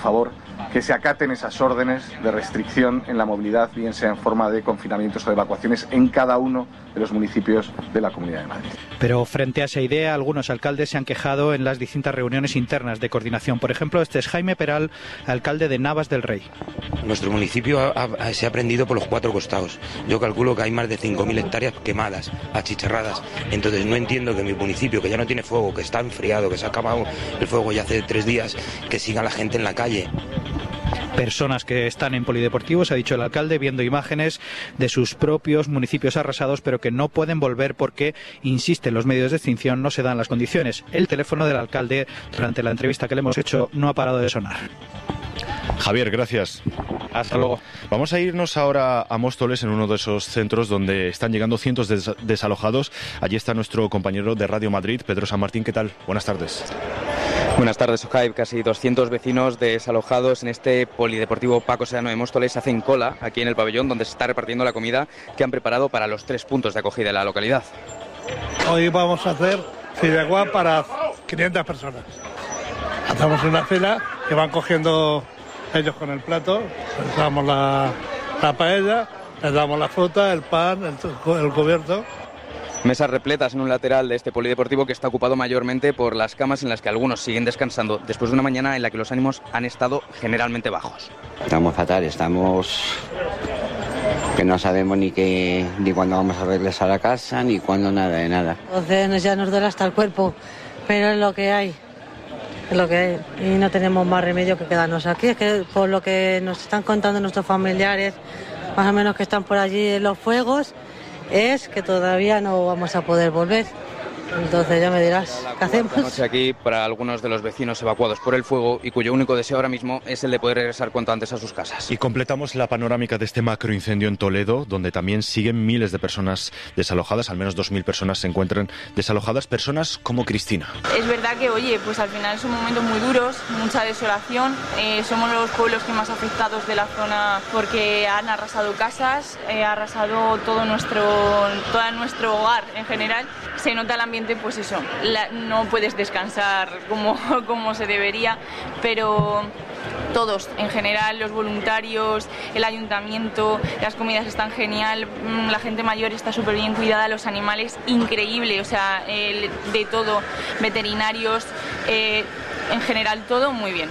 que se acaten esas órdenes de restricción en la movilidad, bien sea en forma de confinamientos o de evacuaciones en cada uno de los municipios de la Comunidad de Madrid. Pero frente a esa idea, algunos alcaldes se han quejado en las distintas reuniones internas de coordinación. Por ejemplo, este es Jaime Peral, alcalde de Navas del Rey. Nuestro municipio se ha prendido por los 4 costados. Yo calculo que hay más de 5.000 hectáreas quemadas, achicharradas. Entonces no entiendo que mi municipio, que ya no tiene fuego, que está enfriado, que se ha acabado el fuego ya hace 3 días, que siga la gente en la calle. Personas que están en polideportivos, ha dicho el alcalde, viendo imágenes de sus propios municipios arrasados, pero que no pueden volver porque, insisten los medios de extinción, no se dan las condiciones. El teléfono del alcalde, durante la entrevista que le hemos hecho, no ha parado de sonar. Javier, gracias. Hasta luego. Vamos a irnos ahora a Móstoles, en uno de esos centros donde están llegando cientos de desalojados. Allí está nuestro compañero de Radio Madrid, Pedro San Martín. ¿Qué tal? Buenas tardes. Buenas tardes, Ojai. Casi 200 vecinos desalojados en este polideportivo Paco Sedano de Móstoles hacen cola aquí en el pabellón donde se está repartiendo la comida que han preparado para los 3 puntos de acogida de la localidad. Hoy vamos a hacer fideuá para 500 personas. Hacemos una fila que van cogiendo ellos con el plato, les damos la paella, les damos la fruta, el pan, el cubierto. Mesas repletas en un lateral de este polideportivo que está ocupado mayormente por las camas en las que algunos siguen descansando después de una mañana en la que los ánimos han estado generalmente bajos. Estamos fatal, estamos que no sabemos ni cuándo vamos a regresar a casa, ni cuándo nada de nada. Entonces ya nos duele hasta el cuerpo, pero es lo que hay. Es lo que hay. Y no tenemos más remedio que quedarnos aquí. Es que por lo que nos están contando nuestros familiares, más o menos que están por allí en los fuegos, es que todavía no vamos a poder volver. Entonces ya me dirás, ¿qué hacemos? Esta noche aquí para algunos de los vecinos evacuados por el fuego y cuyo único deseo ahora mismo es el de poder regresar cuanto antes a sus casas. Y completamos la panorámica de este macroincendio en Toledo, donde también siguen miles de personas desalojadas, al menos 2.000 personas se encuentran desalojadas, personas como Cristina. Es verdad que, oye, pues al final son momentos muy duros, mucha desolación, somos los pueblos que más afectados de la zona porque han arrasado casas, ha arrasado todo nuestro hogar en general. Se nota el ambiente, pues eso, no puedes descansar como se debería, pero todos, en general, los voluntarios, el ayuntamiento, las comidas están genial, la gente mayor está súper bien cuidada, los animales increíble, o sea, de todo, veterinarios, en general todo muy bien.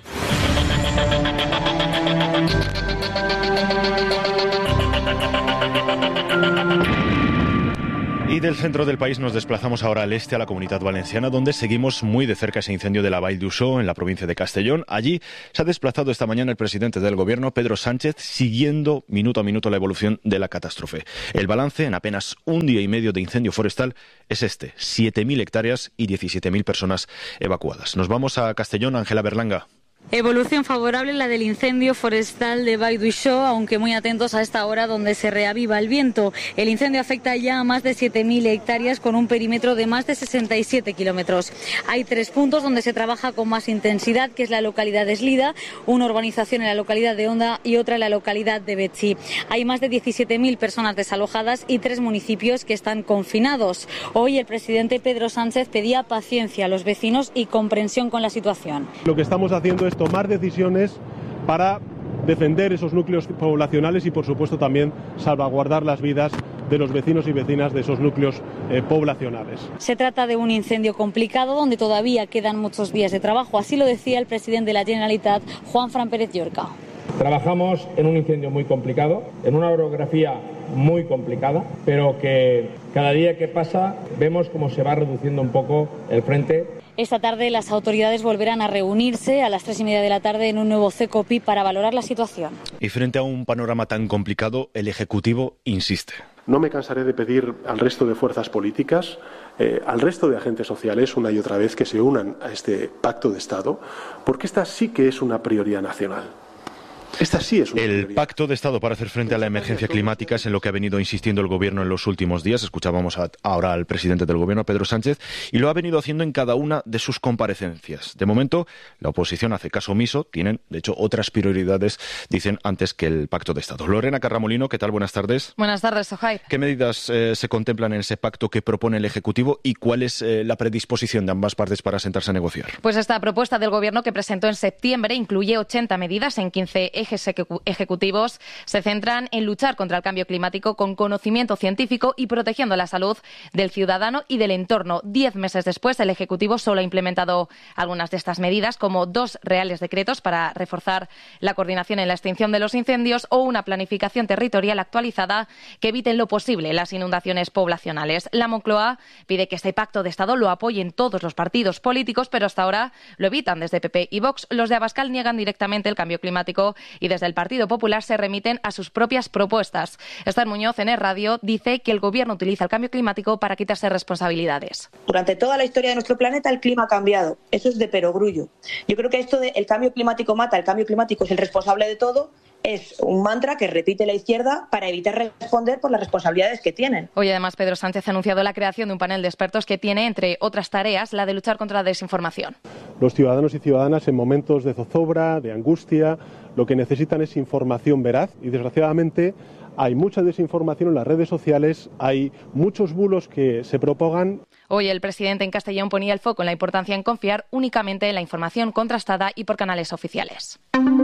Y del centro del país nos desplazamos ahora al este, a la Comunidad Valenciana, donde seguimos muy de cerca ese incendio de la Vall d'Uixó, en la provincia de Castellón. Allí se ha desplazado esta mañana el presidente del Gobierno, Pedro Sánchez, siguiendo minuto a minuto la evolución de la catástrofe. El balance en apenas un día y medio de incendio forestal es este: 7.000 hectáreas y 17.000 personas evacuadas. Nos vamos a Castellón, Ángela Berlanga. Evolución favorable la del incendio forestal de Vall d'Uixó, aunque muy atentos a esta hora donde se reaviva el viento. El incendio afecta ya a más de 7.000 hectáreas con un perímetro de más de 67 kilómetros. Hay 3 puntos donde se trabaja con más intensidad, que es la localidad de Eslida, una urbanización en la localidad de Onda y otra en la localidad de Betxí. Hay más de 17.000 personas desalojadas y 3 municipios que están confinados. Hoy el presidente Pedro Sánchez pedía paciencia a los vecinos y comprensión con la situación. Lo que estamos haciendo es tomar decisiones para defender esos núcleos poblacionales y, por supuesto, también salvaguardar las vidas de los vecinos y vecinas de esos núcleos poblacionales. Se trata de un incendio complicado donde todavía quedan muchos días de trabajo. Así lo decía el presidente de la Generalitat, Juanfran Pérez Llorca. Trabajamos en un incendio muy complicado, en una orografía muy complicada, pero que cada día que pasa vemos cómo se va reduciendo un poco el frente. Esta tarde las autoridades volverán a reunirse a las 3:30 de la tarde en un nuevo CECOPI para valorar la situación. Y frente a un panorama tan complicado, el Ejecutivo insiste. No me cansaré de pedir al resto de fuerzas políticas, al resto de agentes sociales, una y otra vez, que se unan a este pacto de Estado, porque esta sí que es una prioridad nacional. Esta sí es el pacto de Estado para hacer frente a la emergencia climática es en lo que ha venido insistiendo el Gobierno en los últimos días. Escuchábamos ahora al presidente del Gobierno, Pedro Sánchez, y lo ha venido haciendo en cada una de sus comparecencias. De momento, la oposición hace caso omiso. Tienen, de hecho, otras prioridades, dicen, antes que el pacto de Estado. Lorena Carramolino, ¿qué tal? Buenas tardes. Buenas tardes, Sohaib. ¿Qué medidas se contemplan en ese pacto que propone el Ejecutivo y cuál es la predisposición de ambas partes para sentarse a negociar? Pues esta propuesta del Gobierno que presentó en septiembre incluye 80 medidas en 15 ejes ejecutivos. Se centran en luchar contra el cambio climático con conocimiento científico y protegiendo la salud del ciudadano y del entorno. 10 meses después, el Ejecutivo solo ha implementado algunas de estas medidas, como 2 reales decretos para reforzar la coordinación en la extinción de los incendios o una planificación territorial actualizada que evite en lo posible las inundaciones poblacionales. La Moncloa pide que este pacto de Estado lo apoyen todos los partidos políticos, pero hasta ahora lo evitan desde PP y Vox. Los de Abascal niegan directamente el cambio climático y desde el Partido Popular se remiten a sus propias propuestas. Esther Muñoz, en Radio, dice que el Gobierno utiliza el cambio climático para quitarse responsabilidades. Durante toda la historia de nuestro planeta el clima ha cambiado. Eso es de perogrullo. Yo creo que esto de el cambio climático mata, el cambio climático es el responsable de todo, es un mantra que repite la izquierda para evitar responder por las responsabilidades que tienen. Hoy, además, Pedro Sánchez ha anunciado la creación de un panel de expertos que tiene, entre otras tareas, la de luchar contra la desinformación. Los ciudadanos y ciudadanas en momentos de zozobra, de angustia, lo que necesitan es información veraz y, desgraciadamente, hay mucha desinformación en las redes sociales, hay muchos bulos que se propagan. Hoy el presidente en Castellón ponía el foco en la importancia en confiar únicamente en la información contrastada y por canales oficiales.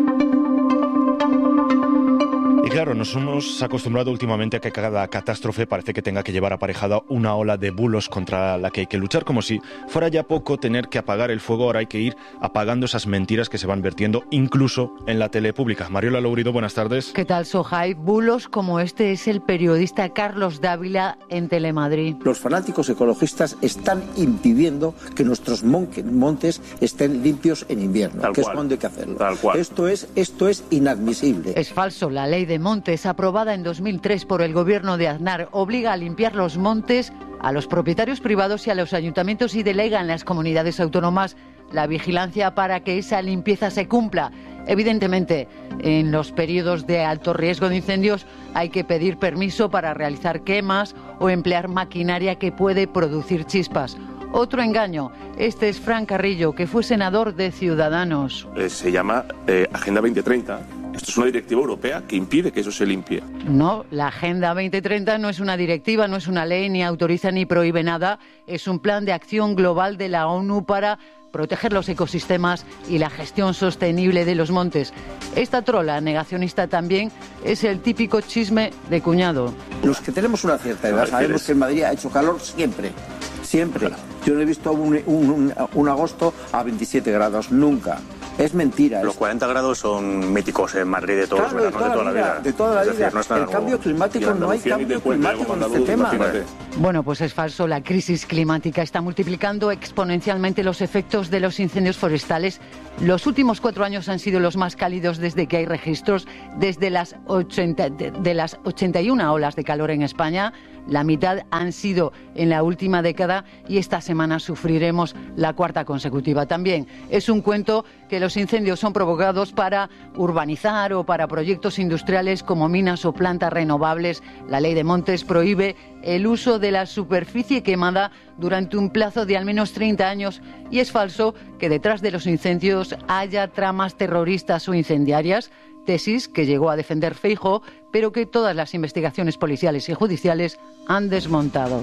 Y claro, nos hemos acostumbrado últimamente a que cada catástrofe parece que tenga que llevar aparejada una ola de bulos contra la que hay que luchar, como si fuera ya poco tener que apagar el fuego. Ahora hay que ir apagando esas mentiras que se van vertiendo incluso en la tele pública. Mariola Lourido, buenas tardes. ¿Qué tal, Sohaib? Bulos como este es el periodista Carlos Dávila en Telemadrid. Los fanáticos ecologistas están impidiendo que nuestros montes estén limpios en invierno, que es cuando hay que hacerlo. Tal cual. Esto es inadmisible. Es falso. La ley de montes, aprobada en 2003 por el gobierno de Aznar, obliga a limpiar los montes a los propietarios privados y a los ayuntamientos y delega en las comunidades autónomas la vigilancia para que esa limpieza se cumpla. Evidentemente, en los periodos de alto riesgo de incendios hay que pedir permiso para realizar quemas o emplear maquinaria que puede producir chispas. Otro engaño. Este es Fran Carrillo, que fue senador de Ciudadanos. Se llama Agenda 2030. Esto es una directiva europea que impide que eso se limpie. No, la Agenda 2030 no es una directiva, no es una ley, ni autoriza ni prohíbe nada. Es un plan de acción global de la ONU para proteger los ecosistemas y la gestión sostenible de los montes. Esta trola negacionista también es el típico chisme de cuñado. Los que tenemos una cierta edad sabemos que en Madrid ha hecho calor siempre. Siempre. Yo no he visto un agosto a 27 grados, nunca. Es mentira. Los 40 grados son míticos en Madrid de todos los veranos, de toda la vida. De toda la vida. El cambio climático, no hay cambio climático en este tema. Bueno, pues es falso. La crisis climática está multiplicando exponencialmente los efectos de los incendios forestales. Los últimos 4 años han sido los más cálidos desde que hay registros, desde las 81 olas de calor en España. La mitad han sido en la última década y esta semana sufriremos la 4ª consecutiva. También es un cuento que los incendios son provocados para urbanizar o para proyectos industriales como minas o plantas renovables. La ley de montes prohíbe el uso de la superficie quemada durante un plazo de al menos 30 años y es falso que detrás de los incendios haya tramas terroristas o incendiarias. Tesis que llegó a defender Feijóo, pero que todas las investigaciones policiales y judiciales han desmontado.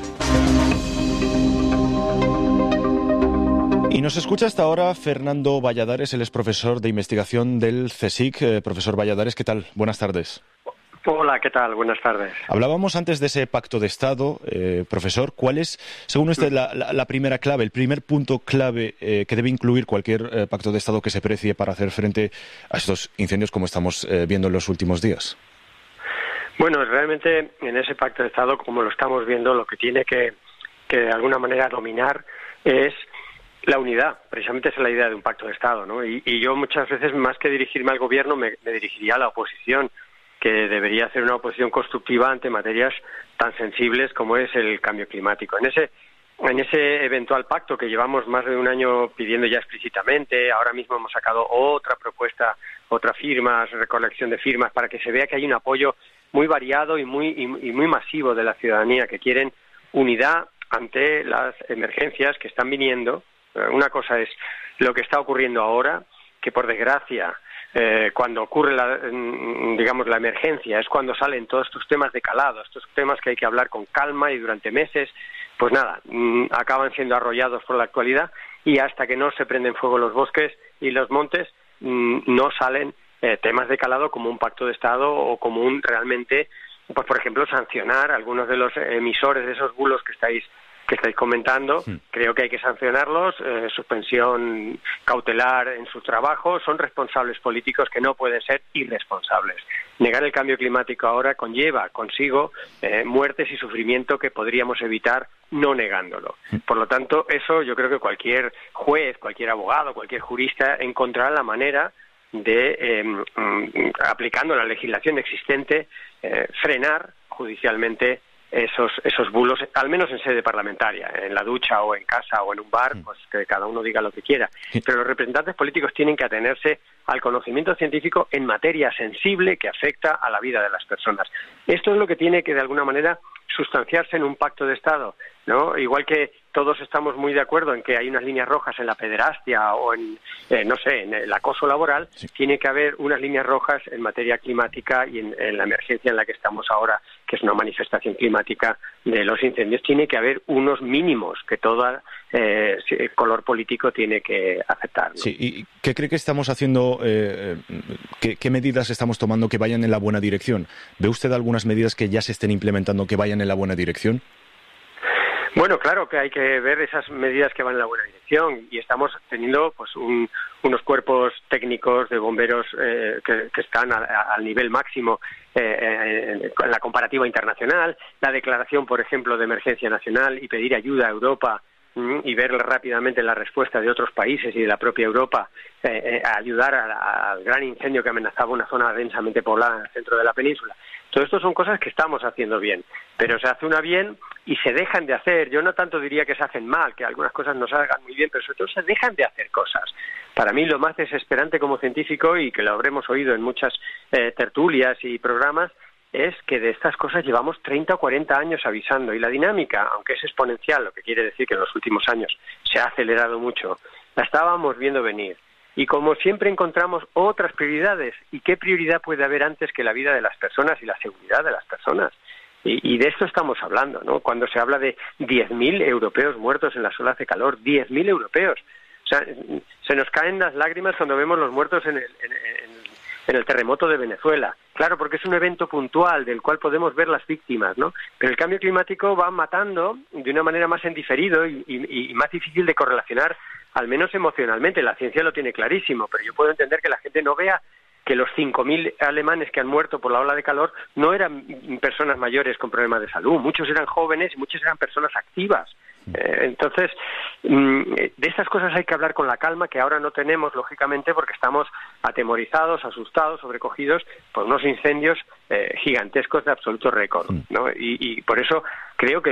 Y nos escucha hasta ahora Fernando Valladares, él es profesor de investigación del CSIC. Profesor Valladares, ¿qué tal? Buenas tardes. Hola, ¿qué tal? Buenas tardes. Hablábamos antes de ese pacto de Estado, profesor. ¿Cuál es, según usted, la primera clave, el primer punto clave que debe incluir cualquier pacto de Estado que se precie para hacer frente a estos incendios como estamos viendo en los últimos días? Bueno, realmente en ese pacto de Estado, como lo estamos viendo, lo que tiene que de alguna manera dominar es la unidad. Precisamente esa es la idea de un pacto de Estado, ¿no? Y yo muchas veces, más que dirigirme al gobierno, me dirigiría a la oposición, que debería hacer una oposición constructiva ante materias tan sensibles como es el cambio climático. En ese eventual pacto que llevamos más de un año pidiendo ya explícitamente, ahora mismo hemos sacado otra propuesta, recolección de firmas, para que se vea que hay un apoyo muy variado y muy masivo de la ciudadanía, que quieren unidad ante las emergencias que están viniendo. Una cosa es lo que está ocurriendo ahora, que por desgracia cuando ocurre la emergencia es cuando salen todos estos temas de calado, estos temas que hay que hablar con calma y durante meses, pues nada, acaban siendo arrollados por la actualidad y hasta que no se prenden fuego los bosques y los montes no salen temas de calado como un pacto de Estado o como realmente, pues por ejemplo, sancionar a algunos de los emisores de esos bulos que estáis comentando. Creo que hay que sancionarlos, suspensión cautelar en sus trabajos. Son responsables políticos que no pueden ser irresponsables. Negar el cambio climático ahora conlleva consigo muertes y sufrimiento que podríamos evitar no negándolo. Por lo tanto, eso yo creo que cualquier juez, cualquier abogado, cualquier jurista encontrará la manera de, aplicando la legislación existente, frenar judicialmente esos bulos, al menos en sede parlamentaria, en la ducha o en casa o en un bar, pues que cada uno diga lo que quiera. Pero los representantes políticos tienen que atenerse al conocimiento científico en materia sensible que afecta a la vida de las personas. Esto es lo que tiene que, de alguna manera, sustanciarse en un pacto de Estado, ¿no? Igual que todos estamos muy de acuerdo en que hay unas líneas rojas en la pederastia o en el acoso laboral, tiene que haber unas líneas rojas en materia climática y en la emergencia en la que estamos ahora, que es una manifestación climática de los incendios. Tiene que haber unos mínimos que todo color político tiene que aceptar, ¿no? Sí, ¿y qué cree que estamos haciendo, qué medidas estamos tomando que vayan en la buena dirección? ¿Ve usted algunas medidas que ya se estén implementando que vayan en la buena dirección? Bueno, claro que hay que ver esas medidas que van en la buena dirección y estamos teniendo pues unos cuerpos técnicos de bomberos que están al nivel máximo en la comparativa internacional. La declaración, por ejemplo, de emergencia nacional y pedir ayuda a Europa y ver rápidamente la respuesta de otros países y de la propia Europa a ayudar al gran incendio que amenazaba una zona densamente poblada en el centro de la península. Todo esto son cosas que estamos haciendo bien, pero se hace una bien y se dejan de hacer. Yo no tanto diría que se hacen mal, que algunas cosas no se hagan muy bien, pero sobre todo se dejan de hacer cosas. Para mí lo más desesperante como científico, y que lo habremos oído en muchas tertulias y programas, es que de estas cosas llevamos 30 o 40 años avisando, y la dinámica, aunque es exponencial, lo que quiere decir que en los últimos años se ha acelerado mucho, la estábamos viendo venir. Y como siempre encontramos otras prioridades. ¿Y qué prioridad puede haber antes que la vida de las personas y la seguridad de las personas? Y de esto estamos hablando, ¿no? Cuando se habla de 10.000 europeos muertos en las olas de calor, 10.000 europeos. O sea, se nos caen las lágrimas cuando vemos los muertos en el terremoto de Venezuela. Claro, porque es un evento puntual del cual podemos ver las víctimas, ¿no? Pero el cambio climático va matando de una manera más en diferido y más difícil de correlacionar, al menos emocionalmente. La ciencia lo tiene clarísimo, pero yo puedo entender que la gente no vea que los 5.000 alemanes que han muerto por la ola de calor no eran personas mayores con problemas de salud. Muchos eran jóvenes y muchos eran personas activas. Entonces, de estas cosas hay que hablar con la calma que ahora no tenemos, lógicamente, porque estamos atemorizados, asustados, sobrecogidos por unos incendios gigantescos de absoluto récord, ¿no? Y por eso creo que